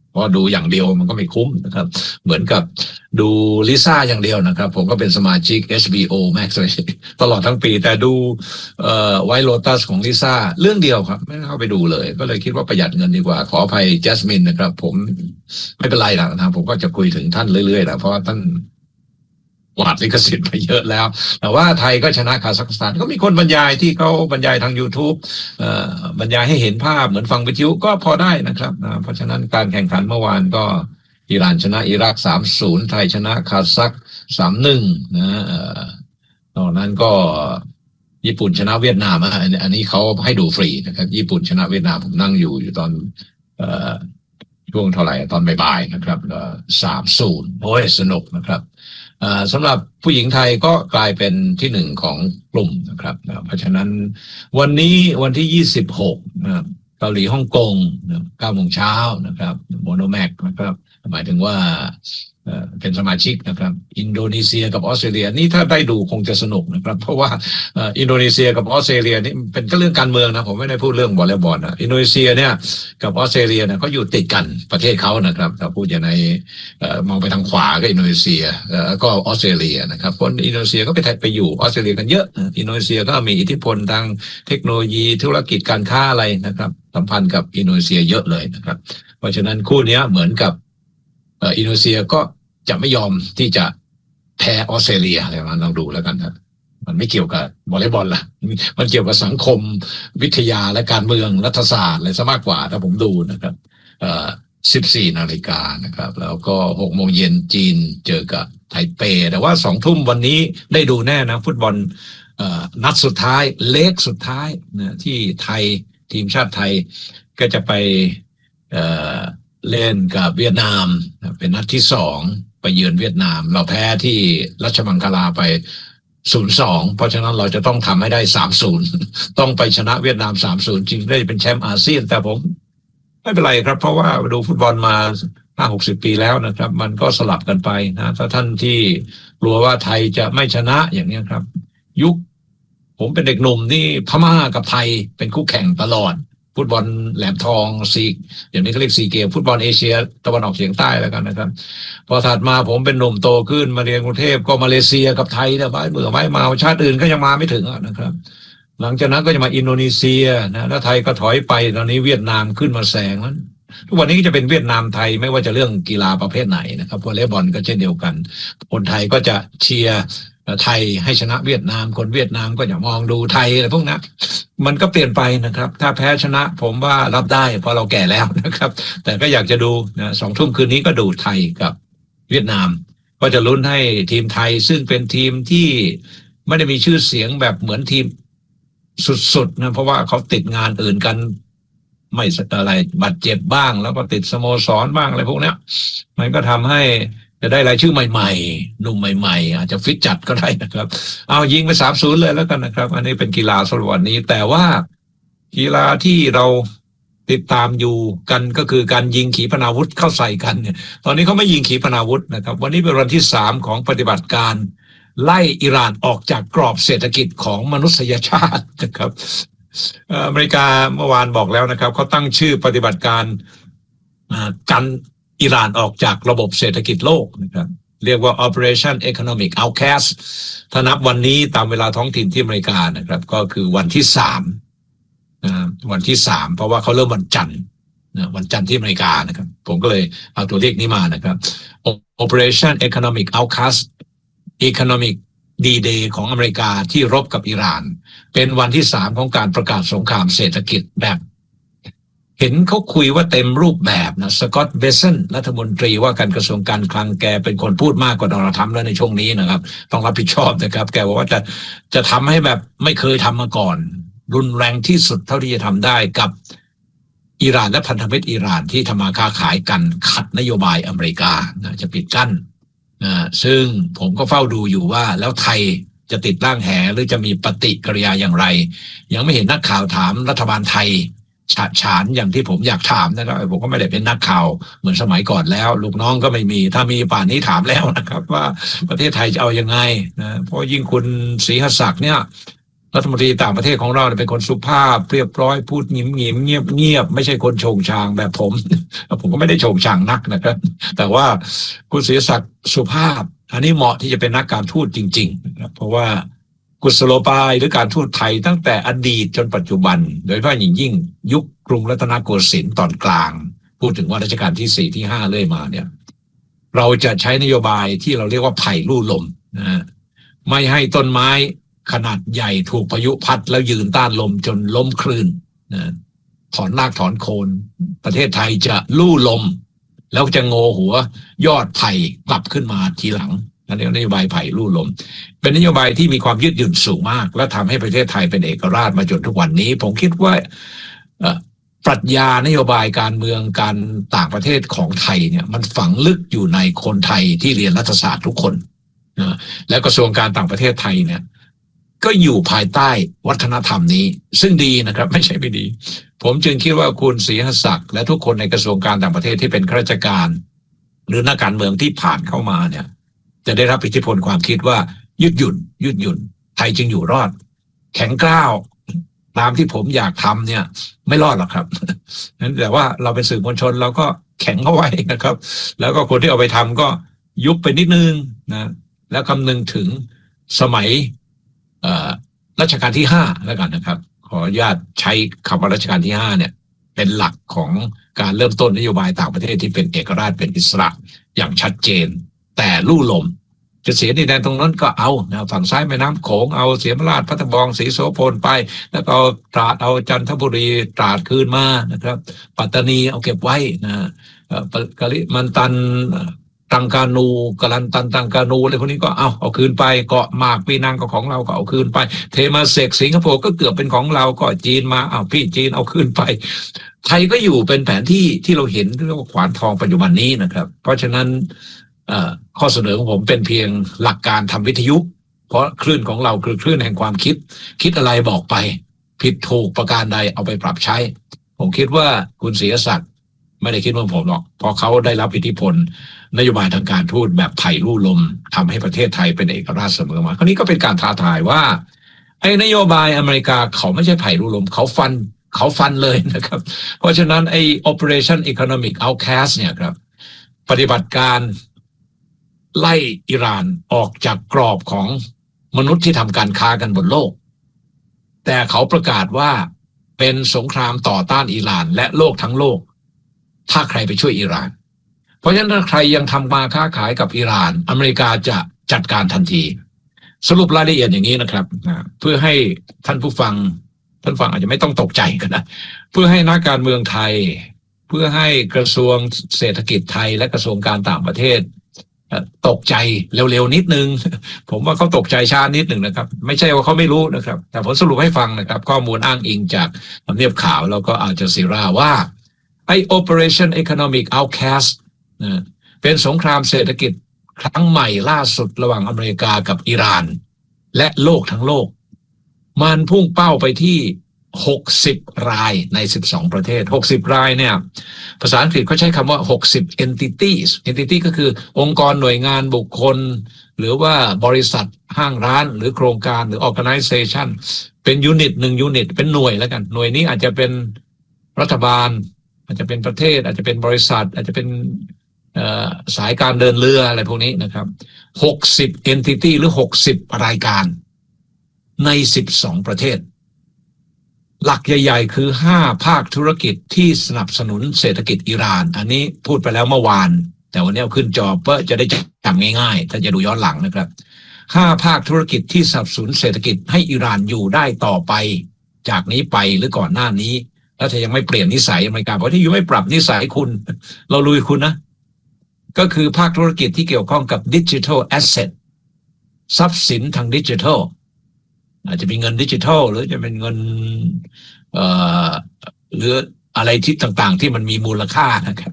เพราะดูอย่างเดียวมันก็ไม่คุ้มนะครับเหมือนกับดูลิซ่าอย่างเดียวนะครับผมก็เป็นสมาชิก HBO Max ตลอดทั้งปีแต่ดูWhite Lotus ของลิซ่าเรื่องเดียวครับไม่เข้าไปดูเลยก็เลยคิดว่าประหยัดเงินดีกว่าขออภัยแจสมินนะครับผมไม่เป็นไรนะผมก็จะคุยถึงท่านเรื่อยๆนะเพราะว่าท่านกวาดลิขสิทธิ์ไปเยอะแล้วแต่ว่าไทยก็ชนะคาซัคสถานก็มีคนบรรยายที่เขาบรรยายทาง YouTube บรรยายให้เห็นภาพเหมือนฟังวิทยุก็พอได้นะครับเพราะฉะนั้นการแข่งขันเมื่อวานก็อิหร่านชนะอิรัก 3-0 ไทยชนะคาซัค 3-1 นะตอนนั้นก็ญี่ปุ่นชนะเวียดนามอันนี้เขาให้ดูฟรีนะครับญี่ปุ่นชนะเวียดนามผมนั่งอยู่ตอนช่วงเท่าไหร่ตอนบ่ายๆนะครับ3-0 โอ้ยสนุกนะครับสำหรับผู้หญิงไทยก็กลายเป็นที่หนึ่งของกลุ่มนะครับเพราะฉะนั้นวันนี้วันที่26นะครับเกาหลีฮ่องกง9 โมงเช้านะครับโมโนแม็กนะครับหมายถึงว่าเป็นสมาชิกนะครับอินโดนีเซียกับออสเตรเลียนี่ถ้าได้ดูคงจะสนุกนะครับเพราะว่าอินโดนีเซียกับออสเตรเลียนี่เป็นก็เรื่องการเมืองนะผมไม่ได้พูดเรื่องวอลเลย์บอลนะอินโดนีเซียเนี่ยกับออสเตรเลียเนี่ยเขาอยู่ติดกันประเทศเขานะครับถ้าพูดอย่างในมองไปทางขวาก็อินโดนีเซียก็ออสเตรเลียนะครับคนอินโดนีเซียก็ไปอยู่ออสเตรเลียกันเยอะอินโดนีเซียก็มีอิทธิพลทางเทคโนโลยีธุรกิจการค้าอะไรนะครับสัมพันธ์กับอินโดนีเซียเยอะเลยนะครับเพราะฉะนั้นคู่นี้เหมือนกับอินโดนีเซียก็จะไม่ยอมที่จะแพ้ออสเตรเลียอะไรมาลองดูแล้วกันครับมันไม่เกี่ยวกับวอลเลย์บอลละมันเกี่ยวกับสังคมวิทยาและการเมืองรัฐศาสตร์อะไรซะมากกว่าถ้าผมดูนะครับ14 นาฬิกานะครับแล้วก็6 โมงเย็นจีนเจอกับไทเปแต่ว่า2 ทุ่มวันนี้ได้ดูแน่นะฟุตบอลนัดสุดท้ายเล็กสุดท้ายนะที่ไทยทีมชาติไทยก็จะไปเล่นกับเวียดนามเป็นนัดที่2ไปเยือนเวียดนามเราแพ้ที่ราชมังคลาไป 0-2 เพราะฉะนั้นเราจะต้องทำให้ได้ 3-0 ต้องไปชนะเวียดนาม 3-0 จริงได้เป็นแชมป์อาเซียนแต่ผมไม่เป็นไรครับเพราะว่าดูฟุตบอลมา 50-60 ปีแล้วนะครับมันก็สลับกันไปนะถ้าท่านที่กลัวว่าไทยจะไม่ชนะอย่างนี้ครับยุคผมเป็นเด็กหนุ่มนี่พม่ากับไทยเป็นคู่แข่งตลอดฟุตบอลแหลมทองอย่างนี้เขาเรียก4 เกมฟุตบอลเอเชียตะวันออกเฉียงใต้แล้วกันนะครับพอถัดมาผมเป็นหนุ่มโตขึ้นมาเรียนกรุงเทพก็มาเลเซียกับไทยนะไม่มาชาติอื่นก็ยังมาไม่ถึงนะครับหลังจากนั้นก็จะมาอินโดนีเซียนะแล้วไทยก็ถอยไปตอนนี้เวียดนามขึ้นมาแซงแล้วทุกวันนี้ก็จะเป็นเวียดนามไทยไม่ว่าจะเรื่องกีฬาประเภทไหนนะครับวอลเลย์บอลก็เช่นเดียวกันคนไทยก็จะเชียร์ไทยให้ชนะเวียดนามคนเวียดนามก็จะมองดูไทยอะไรพวกนั้นมันก็เปลี่ยนไปนะครับถ้าแพ้ชนะผมว่ารับได้เพราะเราแก่แล้วนะครับแต่ก็อยากจะดูนะ2 ทุ่มคืนนี้ก็ดูไทยกับเวียดนามก็จะลุ้นให้ทีมไทยซึ่งเป็นทีมที่ไม่ได้มีชื่อเสียงแบบเหมือนทีมสุดๆนะเพราะว่าเขาติดงานอื่นกันไม่อะไรบาดเจ็บบ้างแล้วก็ติดสโมสรบ้างอะไรพวกนี้มันก็ทำให้จะได้รายชื่อใหม่ๆหนุ่มใหม่ๆอาจจะฟิตจัดก็ได้นะครับเอายิงไป 3-0 เลยแล้วกันนะครับอันนี้เป็นกีฬาสำหรับวันนี้แต่ว่ากีฬาที่เราติดตามอยู่กันก็คือการยิงขีปนาวุธเข้าใส่กันเนี่ยตอนนี้เขาไม่ยิงขีปนาวุธนะครับวันนี้เป็นวันที่3ของปฏิบัติการไล่อิหร่านออกจากกรอบเศรษฐกิจของมนุษยชาตินะครับอเมริกาเมื่อวานบอกแล้วนะครับเขาตั้งชื่อปฏิบัติการกันอิหร่านออกจากระบบเศรษฐกิจโลกนะครับเรียกว่า Operation Economic Outcast ถ้านับวันนี้ตามเวลาท้องถิ่นที่อเมริกานะครับก็คือวันที่3วันที่3เพราะว่าเขาเริ่มวันจันทร์วันจันทร์ที่อเมริกานะครับผมก็เลยเอาตัวเลขนี้มานะครับ Operation Economic Outcast Economic D-Day ของอเมริกาที่รบกับอิหร่านเป็นวันที่3ของการประกาศสงครามเศรษฐกิจแบบเห็นเขาคุยว่าเต็มรูปแบบนะสกอตต์เบสันรัฐมนตรีว่าการกระทรวงการคลังแกเป็นคนพูดมากกว่าโดนัลด์ทรัมป์แล้วในช่วงนี้นะครับต้องรับผิดชอบนะครับแกบอกว่าจะทำให้แบบไม่เคยทำมาก่อนรุนแรงที่สุดเท่าที่จะทำได้กับอิหร่านและพันธมิตรอิหร่านที่ทำมาค้าขายกันขัดนโยบายอเมริกาจะปิดกั้นซึ่งผมก็เฝ้าดูอยู่ว่าแล้วไทยจะติดร่างแหหรือจะมีปฏิกิริยาอย่างไรยังไม่เห็นนักข่าวถามรัฐบาลไทยฉานอย่างที่ผมอยากถามนะครับผมก็ไม่ได้เป็นนักข่าวเหมือนสมัยก่อนแล้วลูกน้องก็ไม่มีถ้ามีป่านนี้ถามแล้วนะครับว่าประเทศไทยจะเอายังไงนะเพราะยิ่งคุณศรีหศักดิ์เนี่ยรัฐมนตรีต่างประเทศของเราเป็นคนสุภาพเรียบร้อยพูดเงียบไม่ใช่คนโฉงฉางแบบผม ผมก็ไม่ได้โฉงฉางนักนะครับแต่ว่าคุณศิริศักดิ์สุภาพอันนี้เหมาะที่จะเป็นนักการทูตจริงๆนะครับเพราะว่ากุศโลบายหรือการทูตไทยตั้งแต่อดีตจนปัจจุบันโดยเฉพาะอย่างยิ่งยุคกรุงรัตนโกสินทร์ตอนกลางพูดถึงว่ารัชกาลที่4ที่5เรื่อยมาเนี่ยเราจะใช้นโยบายที่เราเรียกว่าไผ่ลู่ลมนะฮะไม่ให้ต้นไม้ขนาดใหญ่ถูกพายุพัดแล้วยืนต้านลมจนล้มคลื่นนะถอนรากถอนโคนประเทศไทยจะลู่ลมแล้วจะโงหัวยอดไผ่กลับขึ้นมาทีหลังนั่นเรียกนโยบายไผ่ลู่ลมเป็นนโยบายที่มีความยืดหยุ่นสูงมากและทำให้ประเทศไทยเป็นเอกราชมาจนทุกวันนี้ผมคิดว่าปรัชญานโยบายการเมืองการต่างประเทศของไทยเนี่ยมันฝังลึกอยู่ในคนไทยที่เรียนรัฐศาสตร์ทุกคนนะและกระทรวงการต่างประเทศไทยเนี่ยก็อยู่ภายใต้วัฒนธรรมนี้ซึ่งดีนะครับไม่ใช่ไม่ดีผมจึงคิดว่าคุณศรีหศักดิ์และทุกคนในกระทรวงการต่างประเทศที่เป็นข้าราชการหรือนักการเมืองที่ผ่านเข้ามาเนี่ยจะได้รับอิทธิพลความคิดว่ายืดหยุ่นไทยจึงอยู่รอดแข็งกร้าวตามที่ผมอยากทำเนี่ยไม่รอดหรอกครับนั้นแต่ว่าเราเป็นสื่อมวลชนเราก็แข็งเข้าไว้นะครับแล้วก็คนที่เอาไปทำก็ยุบไปนิดนึงนะแล้วคำนึงถึงสมัยรัชกาลที่5แล้วกันนะครับขออนุญาตใช้คำว่ารัชกาลที่5เนี่ยเป็นหลักของการเริ่มต้นนโยบายต่างประเทศที่เป็นเอกราชเป็นอิสระอย่างชัดเจนแต่ลู่ลมจะเสียดินแดนตรงนั้นก็เอานะฝั่งซ้ายแม่น้ำโขงเอาเสียมราชพัทบองศรีโสพลไปแล้วก็ตราดเอาจันทบุรีตราดคืนมานะครับปัตตานีเอาเก็บไว้นะกะลิมันตันตังกานูกะลันตันตังกานูอะไรพวกนี้ก็เอาคืนไปเกาะหมากปีนังก็ของเราก็เอาคืนไปเทมาเซกสิงคโปร์ก็เกือบเป็นของเราก็จีนมาพี่จีนเอาคืนไปไทยก็อยู่เป็นแผนที่ที่เราเห็นเรียกว่าขวานทองปัจจุบันนี้นะครับเพราะฉะนั้นข้อเสนอของผมเป็นเพียงหลักการทำวิทยุเพราะคลื่นของเราคือคลื่นแห่งความคิดอะไรบอกไปผิดถูกประการใดเอาไปปรับใช้ผมคิดว่าคุณศรีศักดิ์ไม่ได้คิดว่าผมหรอกเพราะเขาได้รับอิทธิพลนโยบายทางการทูตแบบไผ่ลู่ลมทำให้ประเทศไทยเป็นเอกราชเสมอมาคราวนี้ก็เป็นการท้าทายว่าไอ้นโยบายอเมริกาเขาไม่ใช่ไผ่ลู่ลมเขาฟันเลยนะครับเพราะฉะนั้นไอ้ Operation Economic Outcast เนี่ยครับปฏิบัติการไล่อิหร่านออกจากกรอบของมนุษย์ที่ทำการค้ากันบนโลกแต่เขาประกาศว่าเป็นสงครามต่อต้านอิหร่านและโลกทั้งโลกถ้าใครไปช่วยอิหร่านเพราะฉะนั้นถ้าใครยังทำมาค้าขายกับอิหร่านอเมริกาจะจัดการทันทีสรุปรายละเอียดอย่างนี้นะครับเพื่อให้ท่านผู้ฟังอาจจะไม่ต้องตกใจกันนะเพื่อให้นักการเมืองไทยเพื่อให้กระทรวงเศรษฐกิจไทยและกระทรวงการต่างประเทศตกใจเร็วๆนิดนึงผมว่าเขาตกใจช้านิดหนึ่งนะครับไม่ใช่ว่าเขาไม่รู้นะครับแต่ผมสรุปให้ฟังนะครับข้อมูลอ้างอิงจากทำเนียบข่าวแล้วก็อัลจาซีราว่าไอ้ Operation Economic Outcast เป็นสงครามเศรษฐกิจครั้งใหม่ล่าสุดระหว่างอเมริกากับอิหร่านและโลกทั้งโลกมันพุ่งเป้าไปที่60รายใน12ประเทศ60รายเนี่ยภาษาอังกฤษเขาใช้คำว่า60 entities entity ก็คือองค์กรหน่วยงานบุคคลหรือว่าบริษัทห้างร้านหรือโครงการหรือ organization เป็นยูนิต1ยูนิตเป็นหน่วยแล้วกันหน่วยนี้อาจจะเป็นรัฐบาลอาจจะเป็นประเทศอาจจะเป็นบริษัทอาจจะเป็นสายการเดินเรืออะไรพวกนี้นะครับ60 entity หรือ60รายการใน12ประเทศหลักใหญ่ๆคือ5ภาคธุรกิจที่สนับสนุนเศรษฐกิจอิหร่านอันนี้พูดไปแล้วเมื่อวานแต่วันนี้เอาขึ้นจอเพื่อจะได้จำง่ายๆถ้าจะดูย้อนหลังนะครับ5ภาคธุรกิจที่สนับสนุนเศรษฐกิจให้อิหร่านอยู่ได้ต่อไปจากนี้ไปหรือก่อนหน้านี้แล้วถ้ายังไม่เปลี่ยนนิสัยอเมริกาเพราะที่อยู่ไม่ปรับนิสัยคุณเราลุยคุณนะก็คือภาคธุรกิจที่เกี่ยวข้องกับดิจิทัลแอสเซททรัพย์สินทางดิจิทัลอาจจะเป็นเงินดิจิทัลหรือจะเป็นเงินหรืออะไรที่ต่างๆที่มันมีมูลค่านะครับ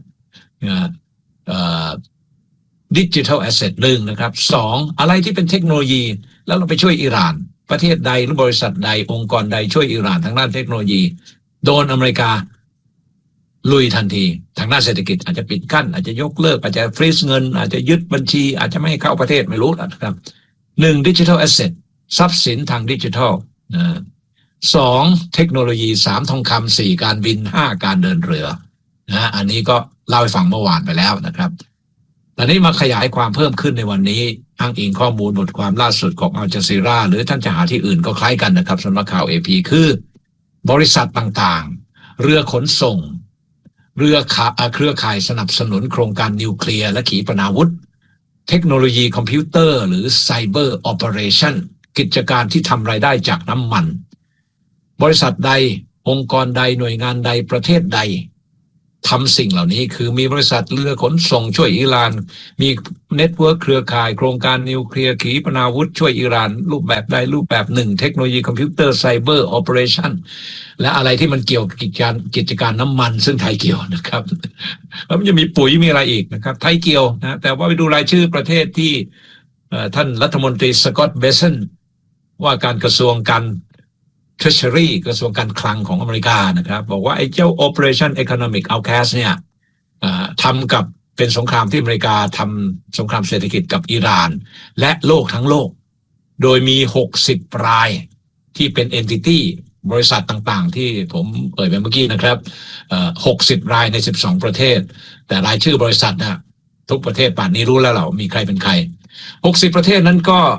ดิจิทัลแอสเซท1นะครับ2อะไรที่เป็นเทคโนโลยีแล้วเราไปช่วยอิหร่านประเทศใดหรือบริษัทใดองค์กรใดช่วยอิหร่านทางด้านเทคโนโลยีโดนอเมริกาลุยทันทีทางด้านเศรษฐกิจอาจจะปิดกั้นอาจจะยกเลิกอาจจะฟรีซเงินอาจจะยึดบัญชีอาจจะไม่ให้เข้าประเทศไม่รู้นะครับ1ดิจิทัลแอสเซททรัพย์สินทางดิจิทัล 2เทคโนโลยี3ทองคำ4การบิน5การเดินเรือนะอันนี้ก็เล่าให้ฟังเมื่อวานไปแล้วนะครับตอนนี้มาขยายความเพิ่มขึ้นในวันนี้อ้างอิงข้อมูลบทความล่าสุดของอัลจาซีราหรือท่านจะหาที่อื่นก็คล้ายกันนะครับสำนักข่าว AP คือบริษัทต่างๆเรือขนส่งเครือข่ายสนับสนุนโครงการนิวเคลียร์และขีปนาวุธเทคโนโลยีคอมพิวเตอร์หรือไซเบอร์ออเปอเรชั่นกิจการที่ทำรายได้จากน้ำมันบริษัทใดองค์กรใดหน่วยงานใดประเทศใดทำสิ่งเหล่านี้คือมีบริษัทเรือขนส่งช่วยอิหร่านมีเน็ตเวิร์คเครือข่ายโครงการนิวเคลียร์ขีปนาวุธช่วยอิหร่านรูปแบบใดรูปแบบหนึ่งเทคโนโลยีคอมพิวเตอร์ไซเบอร์ออเปอเรชั่นและอะไรที่มันเกี่ยวกับกิจการน้ำมันซึ่งไทยเกี่ยวนะครับแล้วมันจะมีปุ๋ยมีอะไรอีกนะครับไทยเกี่ยวนะแต่ว่าไปดูรายชื่อประเทศที่ท่านรัฐมนตรีสกอตต์เบเซนว่าการกระทรวงการTreasury กระทรวงการคลังของอเมริกานะครับบอกว่าไอ้เจ้า Operation Economic Outcast เนี่ยทำกับเป็นสงครามที่อเมริกาทำสงครามเศรษฐกิจกับอิหร่านและโลกทั้งโลกโดยมี60รายที่เป็น entity บริษัทต่างๆที่ผมเอ่ยไปเมื่อกี้นะครับ60รายใน12ประเทศแต่รายชื่อบริษัทนะทุกประเทศป่านนี้รู้แล้วเหรอมีใครเป็นใคร60ประเทศนั้นก็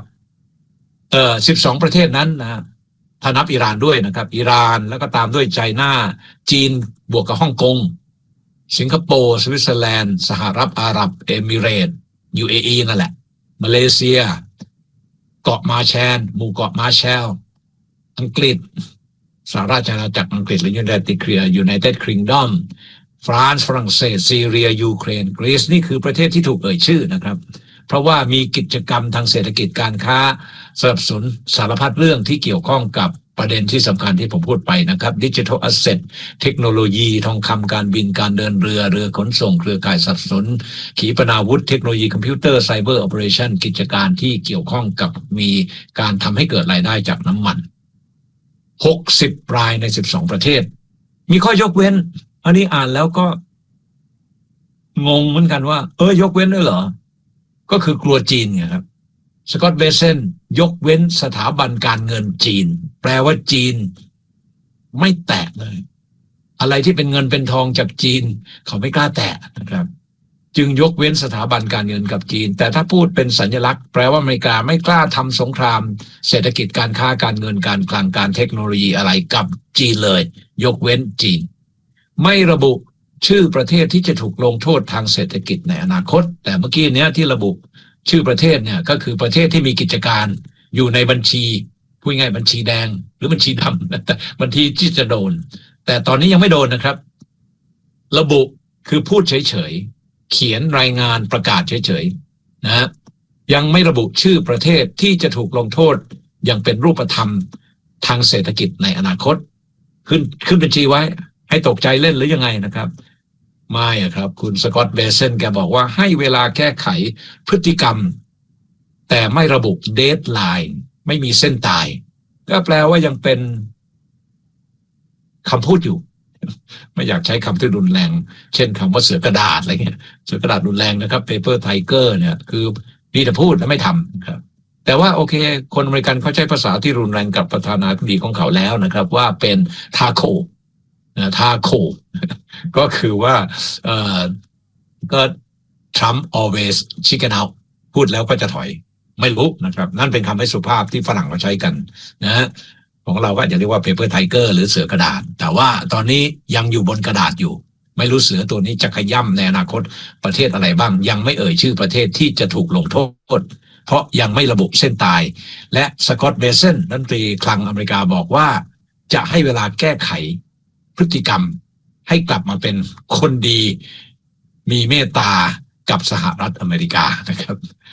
12ประเทศนั้นนะถ้านับอิหร่านด้วยนะครับอิหร่านแล้วก็ตามด้วยไชน่าจีนบวกกับฮ่องกงสิงคโปร์สวิตเซอร์แลนด์สหรัฐอาหรับเอมิเรตส์ UAE นั่นแหละมาเลเซียเกาะมาแชนหมู่เกาะมาแชลอังกฤษสหราชอาณาจักรอังกฤษหรือยูไนเต็ดคิงดอมฝรั่งเศสซีเรียยูเครนกรีซนี่คือประเทศที่ถูกเอ่ยชื่อนะครับเพราะว่ามีกิจกรรมทางเศรษฐกิจการค้าสนับสนุนสารพัดเรื่องที่เกี่ยวข้องกับประเด็นที่สำคัญที่ผมพูดไปนะครับดิจิทัลแอสเซทเทคโนโลยีทองคำการบินการเดินเรือขนส่งเครือข่ายสนับสนุนขีปนาวุธเทคโนโลยีคอมพิวเตอร์ไซเบอร์ออเปอเรชั่นกิจการที่เกี่ยวข้องกับมีการทำให้เกิดรายได้จากน้ำมัน60รายใน12ประเทศมีข้อยกเว้นอันนี้อ่านแล้วก็งงเหมือนกันว่ายกเว้นด้วยเหรอก็คือกลัวจีนไงครับสกอตต์เบเซนยกเว้นสถาบันการเงินจีนแปลว่าจีนไม่แตะเลยอะไรที่เป็นเงินเป็นทองจากจีนเขาไม่กล้าแตะนะครับจึงยกเว้นสถาบันการเงินกับจีนแต่ถ้าพูดเป็นสัญลักษณ์แปลว่าอเมริกาไม่กล้าทำสงครามเศรษฐกิจการค้าการเงินการคลังการเทคโนโลยีอะไรกับจีนเลยยกเว้นจีนไม่ระบุชื่อประเทศที่จะถูกลงโทษทางเศรษฐกิจในอนาคตแต่เมื่อกี้เนี้ยที่ระบุชื่อประเทศเนี่ยก็คือประเทศที่มีกิจการอยู่ในบัญชีพูดง่ายบัญชีแดงหรือบัญชีดำแต่บัญชีที่จะโดนแต่ตอนนี้ยังไม่โดนนะครับระบุคือพูดเฉยๆเขียนรายงานประกาศเฉยๆนะฮะยังไม่ระบุชื่อประเทศที่จะถูกลงโทษอย่างเป็นรูปธรรมทางเศรษฐกิจในอนาคตขึ้นบัญชีไว้ให้ตกใจเล่นหรือยังไงนะครับไม่ครับคุณสกอตต์เบเซนแกบอกว่าให้เวลาแก้ไขพฤติกรรมแต่ไม่ระบุเดดไลน์ไม่มีเส้นตายก็แปลว่ายังเป็นคำพูดอยู่ไม่อยากใช้คำที่รุนแรงเช่นคำว่าเสือกระดาษอะไรเงี้ยเสือกระดาษรุนแรงนะครับ paper tiger เนี่ยคือนี่แต่พูดแล้วไม่ทำครับแต่ว่าโอเคคนอเมริกันเขาใช้ภาษาที่รุนแรงกับประธานาธิบดีของเขาแล้วนะครับว่าเป็นทาโคก็คือว่าก็ Trump always chicken out พูดแล้วก็จะถอยไม่รู้นะครับนั่นเป็นคำให้สุภาพที่ฝรั่งเขาใช้กันนะของเราก็จะเรียกว่า paper tiger หรือเสือกระดาษแต่ว่าตอนนี้ยังอยู่บนกระดาษอยู่ไม่รู้เสือตัวนี้จะขย่ำในอนาคตประเทศอะไรบ้างยังไม่เอ่ยชื่อประเทศที่จะถูกลงโทษเพราะยังไม่ระบุเส้นตายและสกอตต์เบเซนรัฐมนตรีคลังอเมริกาบอกว่าจะให้เวลาแก้ไขพฤติกรรมให้กลับมาเป็นคนดีมีเมตตากับสหรัฐอเมริกานะครับ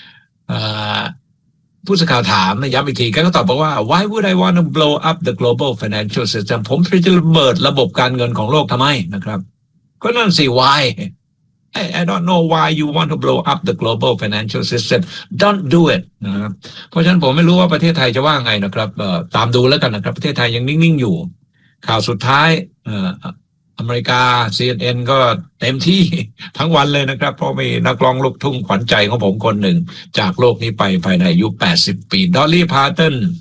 ผู้สื่อข่าวถามนะย้ำอีกทีก็ตอบบอกว่า Why would I want to blow up the global financial system ผมจะระเบิดระบบการเงินของโลกทำไมนะครับก็นั่นสิ Why I don't know why you want to blow up the global financial system don't do it นะครับเพราะฉะนั้นผมไม่รู้ว่าประเทศไทยจะว่าไงนะครับตามดูแล้วกันนะครับประเทศไทยยังนิ่งๆอยู่ข่าวสุดท้ายอเมริกา CNN ก็เต็มที่ทั้งวันเลยนะครับเพราะมีนักร้องลูกทุ่งขวัญใจของผมคนหนึ่งจากโลกนี้ไปภายในอายุ80 ปีดอลลี่พาร์ตัน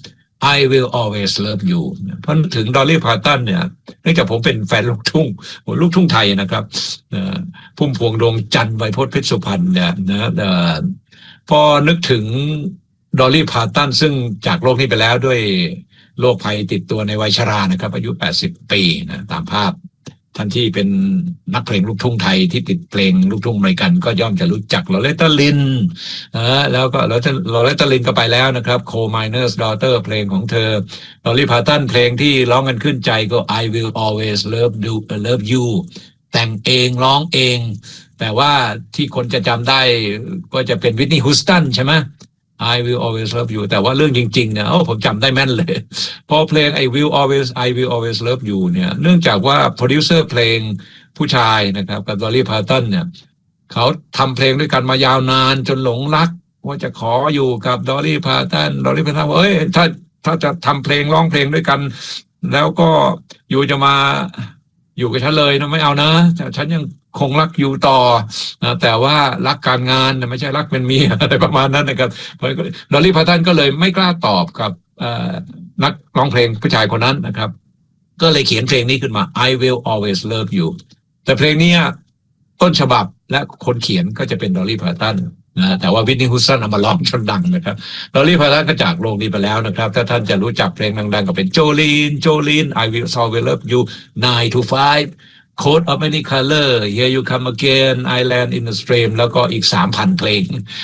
I will always love you เพราะถึงดอลลี่พาร์ตันเนี่ยเนื่องจากผมเป็นแฟนลูกทุ่งไทยนะครับพุ่มพวงดวงจันทร์ไวยพจน์เพชรสุพรรณเนี่ยนะพอนึกถึงดอลลี่พาร์ตันซึ่งจากโลกนี้ไปแล้วด้วยโรคภัยติดตัวในวัยชรานะครับอายุ80ปีนะตามภาพท่านที่เป็นนักเพลงลูกทุ่งไทยที่ติดเพลงลูกทุ่งอเมริกันก็ย่อมจะรู้จักลอเรตตาลินแล้วก็ลอเรตตาลินก็ไปแล้วนะครับ Coal Miner's Daughter เพลงของเธอดอลลี่พาร์ตันเพลงที่ร้องกันขึ้นใจก็ I will always love you แต่งเองร้องเองแต่ว่าที่คนจะจำได้ก็จะเป็นวิทนีย์ ฮูสตันใช่ไหมI will always love you แต่ว่าเรื่องจริงๆเนี่ยผมจำได้แม่นเลยพอเพลง I will always love you เนี่ยเนื่องจากว่าโปรดิวเซอร์เพลงผู้ชายนะครับกับดอลลี่พาร์ตันเนี่ยเขาทำเพลงด้วยกันมายาวนานจนหลงรักว่าจะขออยู่กับดอลลี่พาร์ตันว่าถ้าจะทำเพลงร้องเพลงด้วยกันแล้วก็อยู่จะมาอยู่กับฉันเลยนะไม่เอานะฉันยังคงรักอยู่ต่อแต่ว่ารักการงานไม่ใช่รักเป็นเมียอะไรประมาณนั้นนะครับดอลลี่พาร์ตันก็เลยไม่กล้าตอบกับนักร้องเพลงผู้ชายคนนั้นนะครับก็เลยเขียนเพลงนี้ขึ้นมา I will always love you แต่เพลงนี้ต้นฉบับและคนเขียนก็จะเป็นดอลลี่พาร์ตันนะแต่ว่าวิทนีย์ ฮูสตันเอามาร้องจนดังนะครับดอลลี่พาร์ตันก็จากโลกนี้ไปแล้วนะครับถ้าท่านจะรู้จักเพลงดังๆก็เป็นโจลีน I will always love you 9 to 5 Code of Many Color Here You Come Again Island in the Stream แล้วก็อีก 3,000 เพลง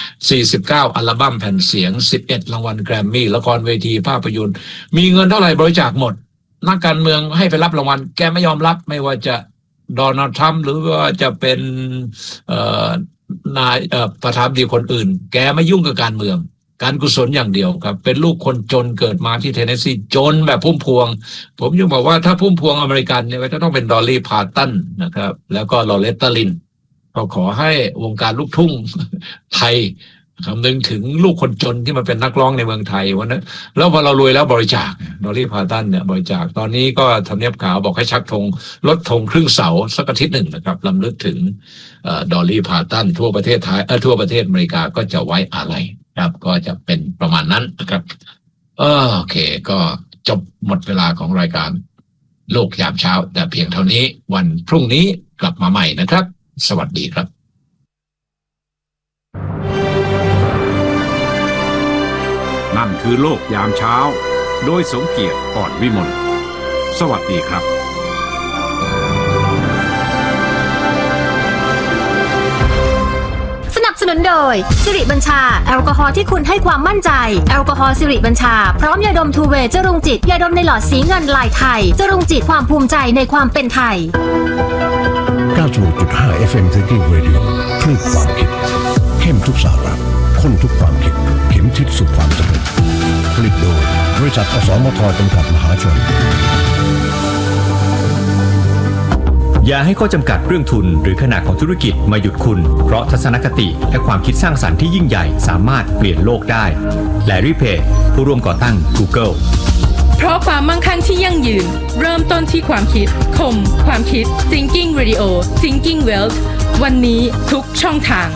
49อัลบั้มแผ่นเสียง11รางวัลแกรมมี่ละครเวทีภาพยนตร์มีเงินเท่าไหร่บริจาคหมดนักการเมืองให้ไปรับรางวัลแกไม่ยอมรับไม่ว่าจะโดนัลด์ทรัมป์หรือว่าจะเป็นนายประธานาธิบดีคนอื่นแกไม่ยุ่งกับการเมืองการกุศลอย่างเดียวครับเป็นลูกคนจนเกิดมาที่เทนเนสซีจนแบบพุ่มพวงผมยังบอกว่าถ้าพุ่มพวงอเมริกันเนี่ยก็จะต้องเป็นดอลลี่พาร์ตันนะครับแล้วก็ลอเรตตาลินก็ขอให้วงการลูกทุ่งไทยคำนึงถึงลูกคนจนที่มาเป็นนักร้องในเมืองไทยวันนั้นแล้วพอเรารวยแล้วบริจาคดอลลี่พาร์ตันเนี่ยบริจาคตอนนี้ก็ทำเนียบขาวบอกให้ชักธงลดธงครึ่งเสาสักอาทิตย์หนึ่งนะครับรำลึกถึงดอลลี่พาร์ตันทั่วประเทศไทยทั่วประเทศอเมริกาก็จะไว้อาลัยครับก็จะเป็นประมาณนั้นนะครับโอเคก็จบหมดเวลาของรายการโลกยามเช้าแต่เพียงเท่านี้วันพรุ่งนี้กลับมาใหม่นะครับสวัสดีครับนั่นคือโลกยามเช้าโดยสมเกียรติอ่อนวิมลสวัสดีครับสนุนโดยสิริบัญชาแอลกอฮอล์ที่คุณให้ความมั่นใจแอลกอฮอล์สิริบัญชาพร้อมยาดมทูเวย์จรุงจิตยาดมในหลอดสีเงินลายไทยจรุงจิตความภูมิใจในความเป็นไทย 96.5 FM Thinking Radio คลื่นความคิดเข้มทุกสาระข้นทุกความคิดเข็มทิศสู่ความสำเร็จผลิตโดยบริษัทอสมทจำกัดมหาชนอย่าให้ข้อจำกัดเรื่องทุนหรือขนาดของธุรกิจมาหยุดคุณเพราะทัศนคติและความคิดสร้างสรรค์ที่ยิ่งใหญ่สามารถเปลี่ยนโลกได้แลรี่เพจผู้ร่วมก่อตั้ง Google เพราะความมั่งคั่งที่ยั่งยืนเริ่มต้นที่ความคิดคมความคิด Thinking Radio Thinking Wealth วันนี้ทุกช่องทาง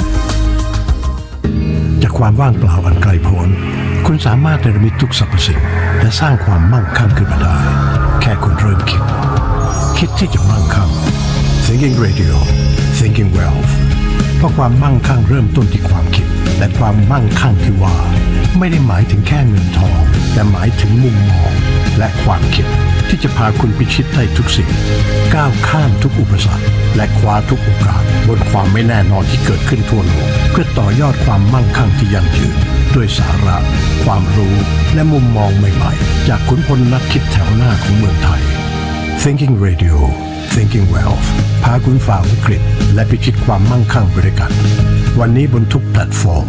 จากความว่างเปล่าอันไกลโพ้นคุณสามารถเนรมิตทุกสรรพสิ่งและสร้างความมั่งคั่งขึ้นมาได้แค่คุณเริ่มคิดที่จะมั่งคั่ง Thinking Radio Thinking Wealth เพราะความมั่งคั่งเริ่มต้นที่ความคิดและความมั่งคั่งที่ว่าไม่ได้หมายถึงแค่เงินทองแต่หมายถึงมุมมองและความคิดที่จะพาคุณพิชิตได้ทุกสิ่งก้าวข้ามทุกอุปสรรคและคว้าทุกโอกาสบนความไม่แน่นอนที่เกิดขึ้นทั่วโลกเพื่อต่อยอดความมั่งคั่งที่ยั่งยืนด้วยสาระความรู้และมุมมองใหม่ๆจากขุนพลนักคิดแถวหน้าของเมืองไทยThinking Radio Thinking Wealth พาคุณฝ่าวิกฤตและพิชิตความมั่งคั่งไปด้วยกันวันนี้บนทุกแพลตฟอร์ม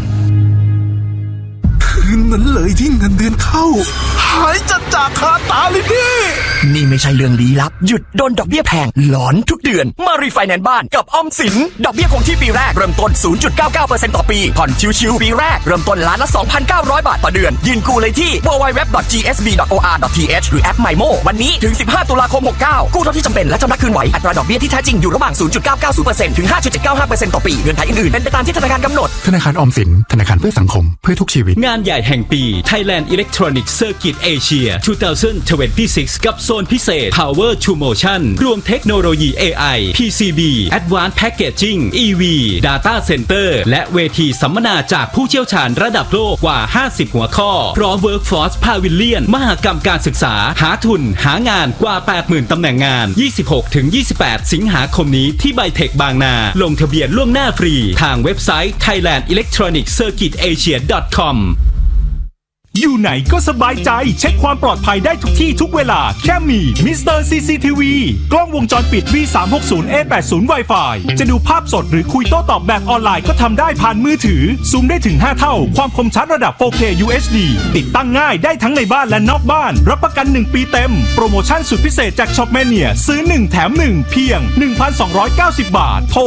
คืนนั้นเลยที่เงินเดือนเข้าหายจัดจากคาตาเลยพี่นี่ไม่ใช่เรื่องลี้ลับหยุดโดนดอกเบี้ยแพงหลอนทุกเดือนมารีไฟแนนซ์บ้านกับออมสินดอกเบี้ยคงที่ปีแรกเริ่มต้น 0.99% ต่อปีผ่อนชิวๆปีแรกเริ่มต้นล้านละ 2,900 บาทต่อเดือนยืนกู้เลยที่ www.gsb.or.th หรือแอป MyMo วันนี้ถึง15ตุลาคม69กู้เท่าที่จำเป็นและชำระคืนไหวอัตราดอกเบี้ยที่แท้จริงอยู่ระหว่าง 0.990% ถึง 5.795% ต่อปีเงื่อนไขอื่นๆเป็นไปตามที่ธนาคารกำหนดธนาคารออมสินธนาคารเพื่อสังคมเพื่อทุกชีวิตงานใหญ่แห่งปี Thailand Electronic Circuit Asia 2026 กับโซนพิเศษ Power to Motion รวมเทคโนโลยี AI PCB Advanced Packaging EV Data Center และเวทีสัมมนาจากผู้เชี่ยวชาญระดับโลกกว่า 50 หัวข้อพร้อม Workforce Pavilion มหกรรมการศึกษาหาทุนหางานกว่า 80,000 ตำแหน่งงาน 26-28 สิงหาคมนี้ที่ไบเทคบางนาลงทะเบียนล่วงหน้าฟรีทางเว็บไซต์ Thailand Electronic Circuit Asia.com อยู่ไหนก็สบายใจเช็คความปลอดภัยได้ทุกที่ทุกเวลาแค่มีมิสเตอร์ CCTV กล้องวงจรปิด V360A80 Wi-Fi จะดูภาพสดหรือคุยโต้ตอบแบบออนไลน์ก็ทำได้ผ่านมือถือซูมได้ถึง5เท่าความคมชัดระดับ 4K UHD ติดตั้งง่ายได้ทั้งในบ้านและนอกบ้านรับประกัน1ปีเต็มโปรโมชั่นสุดพิเศษจาก Shopmania ซื้อ1แถม1เพียง 1,290 บาทโทร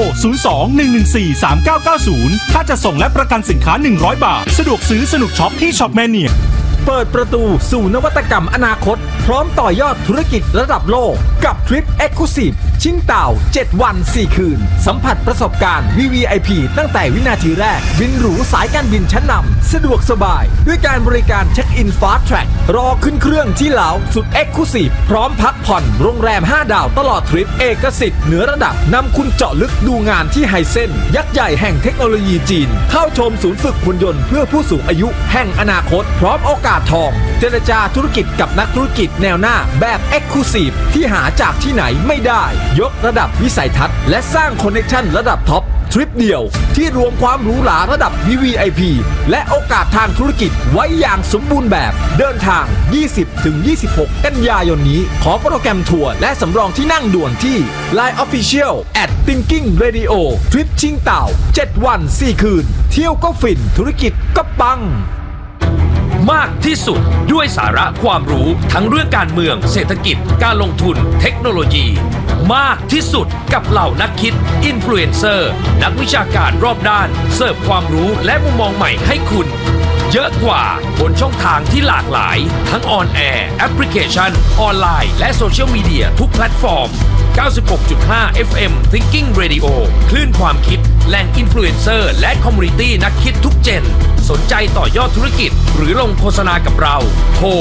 02-114-3990 ถ้าจะส่งและประกันสินค้า100 บาทสะดวกซื้อสนุกช็อปที่ Shopmania เปิดประตูสู่นวัตกรรมอนาคตพร้อมต่อยอดธุรกิจระดับโลกกับทริป Exclusive ชิงเต่า7วัน4คืนสัมผัสประสบการณ์ VVIP ตั้งแต่วินาทีแรกบินหรูสายการบินชั้นนำสะดวกสบายด้วยการบริการเช็คอิน Fast Track รอขึ้นเครื่องที่ลาวสุด Exclusive พร้อมพักผ่อนโรงแรม5ดาวตลอดทริปเอกสิทธิ์เหนือระดับนำคุณเจาะลึกดูงานที่ไฮเซ็นยักษ์ใหญ่แห่งเทคโนโลยีจีนเข้าชมศูนย์ฝึกหุ่นยนต์เพื่อผู้สูงอายุแห่งอนาคตพร้อมโอกาสทองเจรจาธุรกิจกับนักธุรกิจแนวหน้าแบบ Exclusive ที่หาจากที่ไหนไม่ได้ยกระดับวิสัยทัศน์และสร้างคอนเนคชั่นระดับท็อปทริปเดียวที่รวมความหรูหราระดับ VVIP และโอกาสทางธุรกิจไว้อย่างสมบูรณ์แบบเดินทาง 20-26 กันยายนนี้ขอโปรแกรมทัวร์และสำรองที่นั่งด่วนที่ Line Official @Thinking Radio ทริปชิงเต่า7วัน4คืนเที่ยวก็ฟินธุรกิจก็ปังมากที่สุดด้วยสาระความรู้ทั้งเรื่องการเมืองเศรษฐกิจการลงทุนเทคโนโลยีมากที่สุดกับเหล่านักคิดอินฟลูเอนเซอร์นักวิชาการรอบด้านเสิร์ฟความรู้และมุมมองใหม่ให้คุณเยอะกว่าบนช่องทางที่หลากหลายทั้งออนแอร์แอปพลิเคชันออนไลน์และโซเชียลมีเดียทุกแพลตฟอร์ม 96.5 FM Thinking Radio คลื่นความคิดแหล่งอินฟลูเอนเซอร์และคอมมูนิตี้นักคิดทุกเจนสนใจต่อยอดธุรกิจหรือลงโฆษณากับเราโทร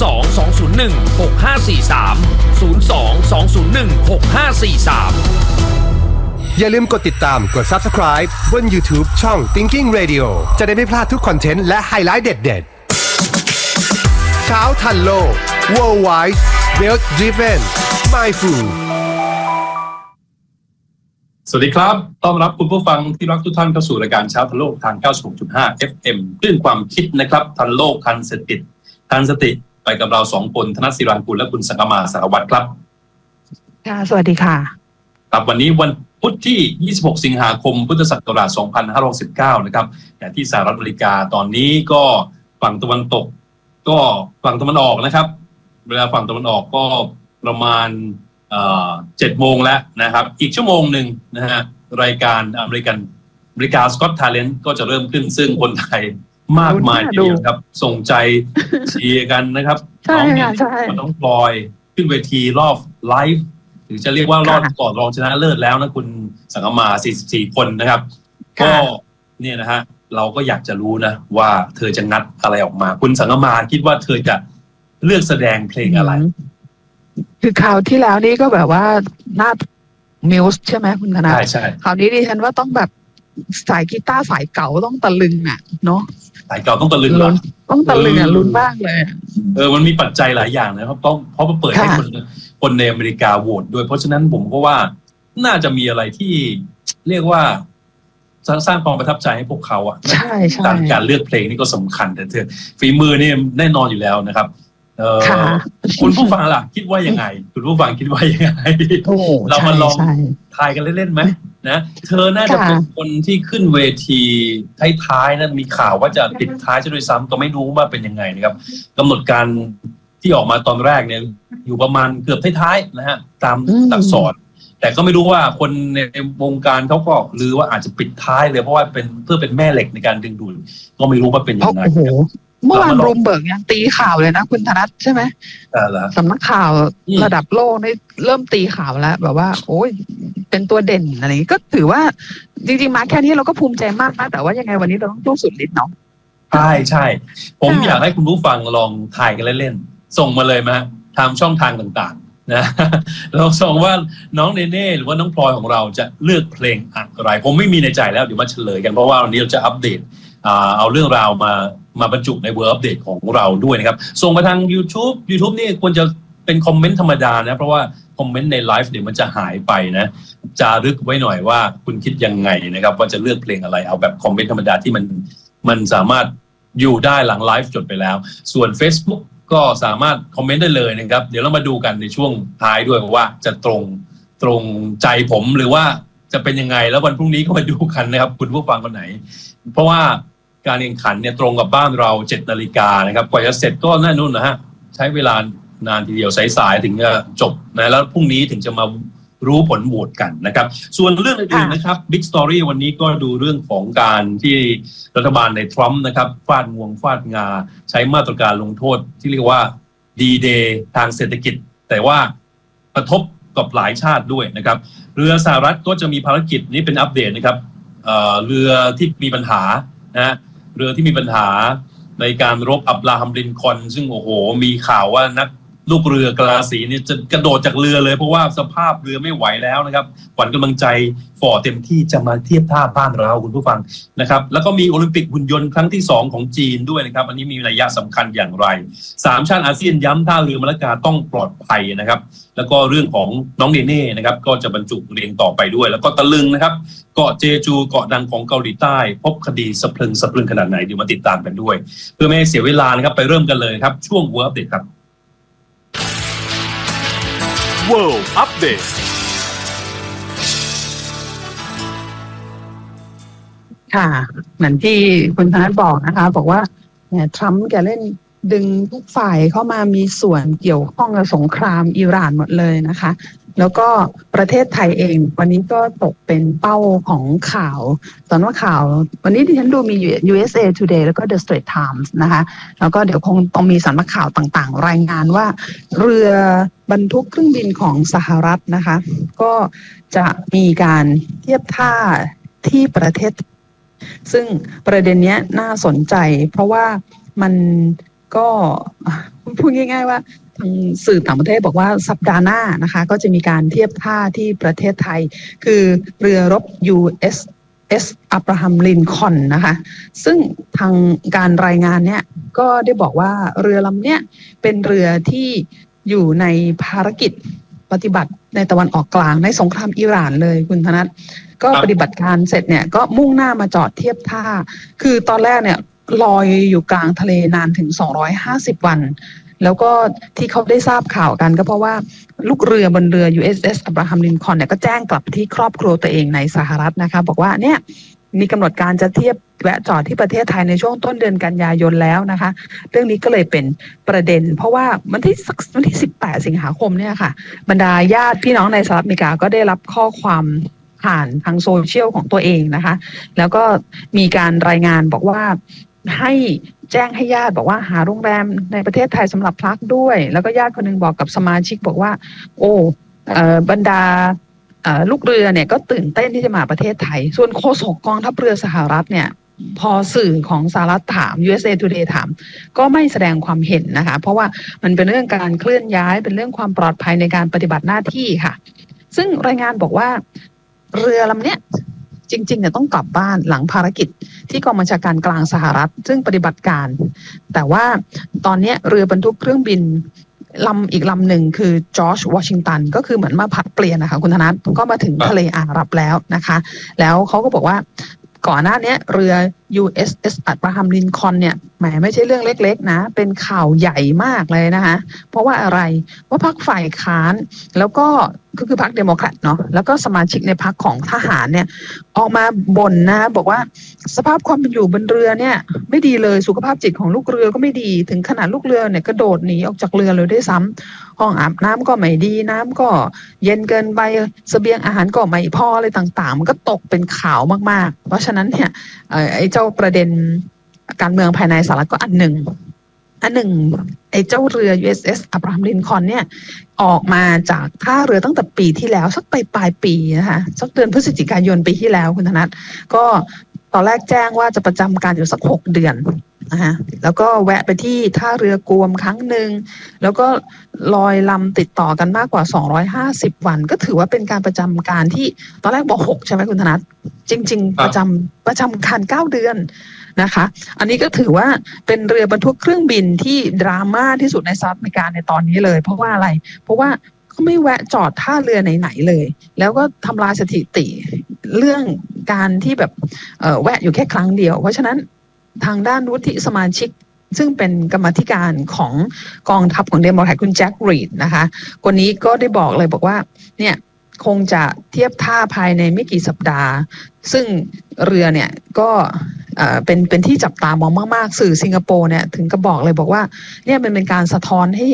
02-201-6543 02-201-6543 อย่าลืมกดติดตามกด Subscribe บน YouTube ช่อง Thinking Radio จะได้ไม่พลาดทุกคอนเทนต์และไฮไลท์เด็ดๆเช้าทันโลก Worldwide Wealth Driven Mindful สวัสดีครับต้อนรับคุณผู้ฟังที่รักทุกท่านเข้าสู่รายการเช้าทันโลกทาง 96.5 FM คลื่นความคิดนะครับทันโลกทันเศรษฐกิจทันสติไปกับเรา2คนธนศิรางกูลและคุณสังกมาสารวัตรครับค่ะสวัสดีค่ะครับวันนี้วันพุธที่26สิงหาคมพุทธศักราช2519นะครับอย่างที่สหรัฐอเมริกาตอนนี้ก็ฝั่งตะวันตกก็ฝั่งตะวันออกนะครับเวลาฝั่งตะวันออกก็ประมาณ7 โมงแล้วนะครับอีกชั่วโมงหนึ่งนะฮะรายการอเมริกาสกอตทาเลนต์ก็จะเริ่มขึ้นซึ่งคนไทยมากมายทีเดียวครับส่งใจเชียร์กันนะครับน้องเนี่ยน้องพลอยขึ้นเวทีรอบไลฟ์หรือจะเรียกว่ารอบก่อนรองชนะเลิศแล้วนะคุณสังกมา44คนนะครับก็เนี่ยนะฮะเราก็อยากจะรู้นะว่าเธอจะงัดอะไรออกมาคุณสังกมาคิดว่าเธอจะเลือกแสดงเพลงอะไรคือคราวที่แล้วนี่ก็แบบว่าหน้ามิวส์ใช่ไหมคุณธนาใช่คราวนี้ดิฉันว่าต้องแบบสายกีตาร์สายเก่าต้องตะลึงอ่ะเนาะสายเก่าต้องตะลึงเหรอต้องตะลึงอ่ะลุ้นมากเลยมันมีปัจจัยหลายอย่างนะครับเพราะเปิดให้คนในอเมริกาโหวตด้วยเพราะฉะนั้นผมก็ว่าน่าจะมีอะไรที่เรียกว่าสร้างความประทับใจให้พวกเขาอ่ะการเลือกเพลงนี่ก็สำคัญแต่เธอฝีมือนี่แน่นอนอยู่แล้วนะครับคุณผู้ฟังล่ะคิดว่ายังไงคุณผู้ฟังคิดว่ายังไงเรามาลองทายกันเล่นๆไหมนะเธอน่าจะเป็นคนที่ขึ้นเวทีท้ายๆนะมีข่าวว่าจะปิดท้ายจะด้วยซ้ำก็ไม่รู้ว่าเป็นยังไงนะครับกำหนดการที่ออกมาตอนแรกเนี่ยอยู่ประมาณเกือบท้ายๆนะฮะตามอักษรแต่ก็ไม่รู้ว่าคนในวงการเขาก็หรือว่าอาจจะปิดท้ายเลยเพราะว่าเป็นเพื่อเป็นแม่เหล็กในการดึงดูดก็ไม่รู้ว่าเป็นยังไงเมื่อวานรูมเบิร์กยังตีข่าวเลยนะคุณธนัทใช่ไหมสำนักข่าวระดับโลกนี่เริ่มตีข่าวแล้วแบบว่าโอ้ยเป็นตัวเด่นอะไรอย่างนี้ก็ถือว่าจริงๆมาแค่นี้เราก็ภูมิใจมากนะแต่ว่ายังไงวันนี้เราต้องสู้สุดฤทธิ์เนาะใช่ผมอยากให้คุณผู้ฟังลองถ่ายกันเล่นๆส่งมาเลยมาทางช่องทางต่างๆนะเราส่งว่าน้องเนเน่หรือว่าน้องพลอยของเราจะเลือกเพลงอะไรผมไม่มีในใจแล้วเดี๋ยวมาเฉลยกันเพราะว่าวันนี้เราจะอัปเดตเอาเรื่องราวมาบรรจุในเวอร์อัปเดตของเราด้วยนะครับส่งมาทาง YouTube นี่ควรจะเป็นคอมเมนต์ธรรมดานะเพราะว่าคอมเมนต์ในไลฟ์เดี๋ยวมันจะหายไปนะจารึกไว้หน่อยว่าคุณคิดยังไงนะครับว่าจะเลือกเพลงอะไรเอาแบบคอมเมนต์ธรรมดาที่มันสามารถอยู่ได้หลังไลฟ์จดไปแล้วส่วน Facebook ก็สามารถคอมเมนต์ได้เลยนะครับเดี๋ยวเรามาดูกันในช่วงท้ายด้วยว่าจะตรงใจผมหรือว่าจะเป็นยังไงแล้ววันพรุ่งนี้ก็มาดูกันนะครับคุณผู้ฟังคนไหนเพราะว่าการแข่งขันเนี่ยตรงกับบ้านเรา 7 นาฬิกานะครับกว่าจะเสร็จก็น่านู่นนะฮะใช้เวลานานทีเดียวสายๆถึงจะจบนะแล้วพรุ่งนี้ถึงจะมารู้ผลโหวตกันนะครับส่วนเรื่องอื่นๆนะครับ Big Story วันนี้ก็ดูเรื่องของการที่รัฐบาลในทรัมป์นะครับฟาดงวงฟาดงาใช้มาตรการลงโทษที่เรียกว่า D-Day ทางเศรษฐกิจแต่ว่ากระทบกับหลายชาติด้วยนะครับเรือสหรัฐก็จะมีภารกิจนี้เป็นอัปเดตนะครับเรือที่มีปัญหานะเรือที่มีปัญหาในการรบอับราฮัมลินคอล์นซึ่งโอ้โหมีข่าวว่านักลูกเรือกราสีนี่จะกระโดดจากเรือเลยเพราะว่าสภาพเรือไม่ไหวแล้วนะครับขวัญกำลังใจฝ่อเต็มที่จะมาเทียบท่าบ้านเราคุณผู้ฟังนะครับแล้วก็มีโอลิมปิกหุ่นยนต์ครั้งที่2ของจีนด้วยนะครับอันนี้มีนัยยะสำคัญอย่างไร3ชาติอาเซียนย้ำท่าเรือมะละกาต้องปลอดภัยนะครับแล้วก็เรื่องของน้องเนเน่นะครับก็จะบรรจุเรียงต่อไปด้วยแล้วก็ตะลึงนะครับเกาะเจจูเกาะดังของเกาหลีใต้พบคดีสะพรึงขนาดไหนเดี๋ยวมาติดตามกันด้วยเพื่อไม่ให้เสียเวลานะครับไปเริ่มกันเลยครับช่วง World Update ครับ World Update ค่ะเหมือนที่คุณธนัทบอกนะคะบอกว่าทรัมป์แกเล่นดึงทุกฝ่ายเข้ามามีส่วนเกี่ยวข้องกับสงครามอิหร่านหมดเลยนะคะแล้วก็ประเทศไทยเองวันนี้ก็ตกเป็นเป้าของข่าวตอนว่าข่าววันนี้ที่ฉันดูมี USA Today แล้วก็ The Straits Times นะคะแล้วก็เดี๋ยวคงต้องมีสำนักข่าวต่างๆรายงานว่าเรือบรรทุกเครื่องบินของสหรัฐนะคะก็จะมีการเทียบท่าที่ประเทศซึ่งประเด็นนี้น่าสนใจเพราะว่ามันก็พูดง่ายๆว่าทางสื่อต่างประเทศบอกว่าสัปดาห์หน้านะคะก็จะมีการเทียบท่าที่ประเทศไทยคือเรือรบ USS อับราฮัมลินคอล์นนะคะซึ่งทางการรายงานเนี่ยก็ได้บอกว่าเรือลำเนี้ยเป็นเรือที่อยู่ในภารกิจปฏิบัติในตะวันออกกลางในสงครามอิหร่านเลยคุณธนัทก็ปฏิบัติการเสร็จเนี่ยก็มุ่งหน้ามาจอดเทียบท่าคือตอนแรกเนี่ยลอยอยู่กลางทะเลนานถึง250 วันแล้วก็ที่เขาได้ทราบข่าวกันก็เพราะว่าลูกเรือบนเรือ USS อับราฮัมลินคอล์นเนี่ยก็แจ้งกลับที่ครอบครัวตัวเองในสหรัฐนะคะบอกว่าเนี่ยมีกำหนดการจะเทียบแวะจอดที่ประเทศไทยในช่วงต้นเดือนกันยายนแล้วนะคะเรื่องนี้ก็เลยเป็นประเด็นเพราะว่าวันที่18 สิงหาคมเนี่ยค่ะบรรดาญาติพี่น้องในสหรัฐอเมริกาก็ได้รับข้อความผ่านทางโซเชียลของตัวเองนะคะแล้วก็มีการรายงานบอกว่าให้แจ้งให้ญาติบอกว่าหาโรงแรมในประเทศไทยสำหรับพักด้วยแล้วก็ญาติคนนึงบอกกับสมาชิกบอกว่าโอ้บรรดาลูกเรือเนี่ยก็ตื่นเต้นที่จะมาประเทศไทยส่วนโฆษกกองทัพเรือสหรัฐเนี่ยพอสื่อของสหรัฐถาม USA Today ถามก็ไม่แสดงความเห็นนะคะเพราะว่ามันเป็นเรื่องการเคลื่อนย้ายเป็นเรื่องความปลอดภัยในการปฏิบัติหน้าที่ค่ะซึ่งรายงานบอกว่าเรือลำเนี้ยจริงๆเนี่ยต้องกลับบ้านหลังภารกิจที่กองบัญชาการกลางสหรัฐซึ่งปฏิบัติการแต่ว่าตอนนี้เรือบรรทุกเครื่องบินอีกลำหนึ่งคือจอร์จวอชิงตันก็คือเหมือนมาผัดเปลี่ยนนะคะคุณธนัทก็มาถึงทะเลอาหรับแล้วนะคะแล้วเขาก็บอกว่าก่อนหน้านี้เรือ USS อับราฮัมลินคอล์นเนี่ยแหมไม่ใช่เรื่องเล็กๆนะเป็นข่าวใหญ่มากเลยนะคะเพราะว่าอะไรว่าพรรคฝ่ายค้านแล้วก็คือพรรคเดโมแครตเนาะแล้วก็สมาชิกในพรรคของทหารเนี่ยออกมาบ่นนะบอกว่าสภาพความเป็นอยู่บนเรือเนี่ยไม่ดีเลยสุขภาพจิตของลูกเรือก็ไม่ดีถึงขนาดลูกเรือเนี่ยกระโดดหนีออกจากเรือเลยด้วยซ้ำห้องอาบน้ำก็ไม่ดีน้ำก็เย็นเกินไปเสบียงอาหารก็ไม่พออะไรต่างๆมันก็ตกเป็นข่าวมากๆเพราะฉะนั้นเนี่ยไอ้เจ้าประเด็นการเมืองภายในสหรัฐก็อันหนึ่งไอ้เจ้าเรือ USS อับราฮัมลินคอล์นเนี่ยออกมาจากท่าเรือตั้งแต่ปีที่แล้วสักปลายปีนะคะสักเดือนพฤศจิกายนปีที่แล้วคุณธนัทก็ตอนแรกแจ้งว่าจะประจำการอยู่สัก6 เดือนนะคะแล้วก็แวะไปที่ท่าเรือกวมครั้งหนึ่งแล้วก็ลอยลำติดต่อกันมากกว่า250วันก็ถือว่าเป็นการประจำการที่ตอนแรกบอก6ใช่ไหมคุณธนัทจริงๆประจำการ9เดือนนะคะอันนี้ก็ถือว่าเป็นเรือบรรทุกเครื่องบินที่ดราม่าที่สุดในสหรัฐอเมริกาในตอนนี้เลยเพราะว่าอะไรเพราะว่าเขาไม่แวะจอดท่าเรือไหนๆเลยแล้วก็ทำลายสถิติเรื่องการที่แบบแวะอยู่แค่ครั้งเดียวเพราะฉะนั้นทางด้านวุฒิสมาชิกซึ่งเป็นกรรมาธิการของกองทัพของเดโมแครตคุณแจ็ครีดนะคะคนนี้ก็ได้บอกเลยบอกว่าเนี่ยคงจะเทียบท่าภายในไม่กี่สัปดาห์ซึ่งเรือเนี่ยก็เป็นที่จับตามองมากๆสื่อสิงคโปร์เนี่ยถึงกับบอกเลยบอกว่าเนี่ยมันเป็นการสะท้อนให้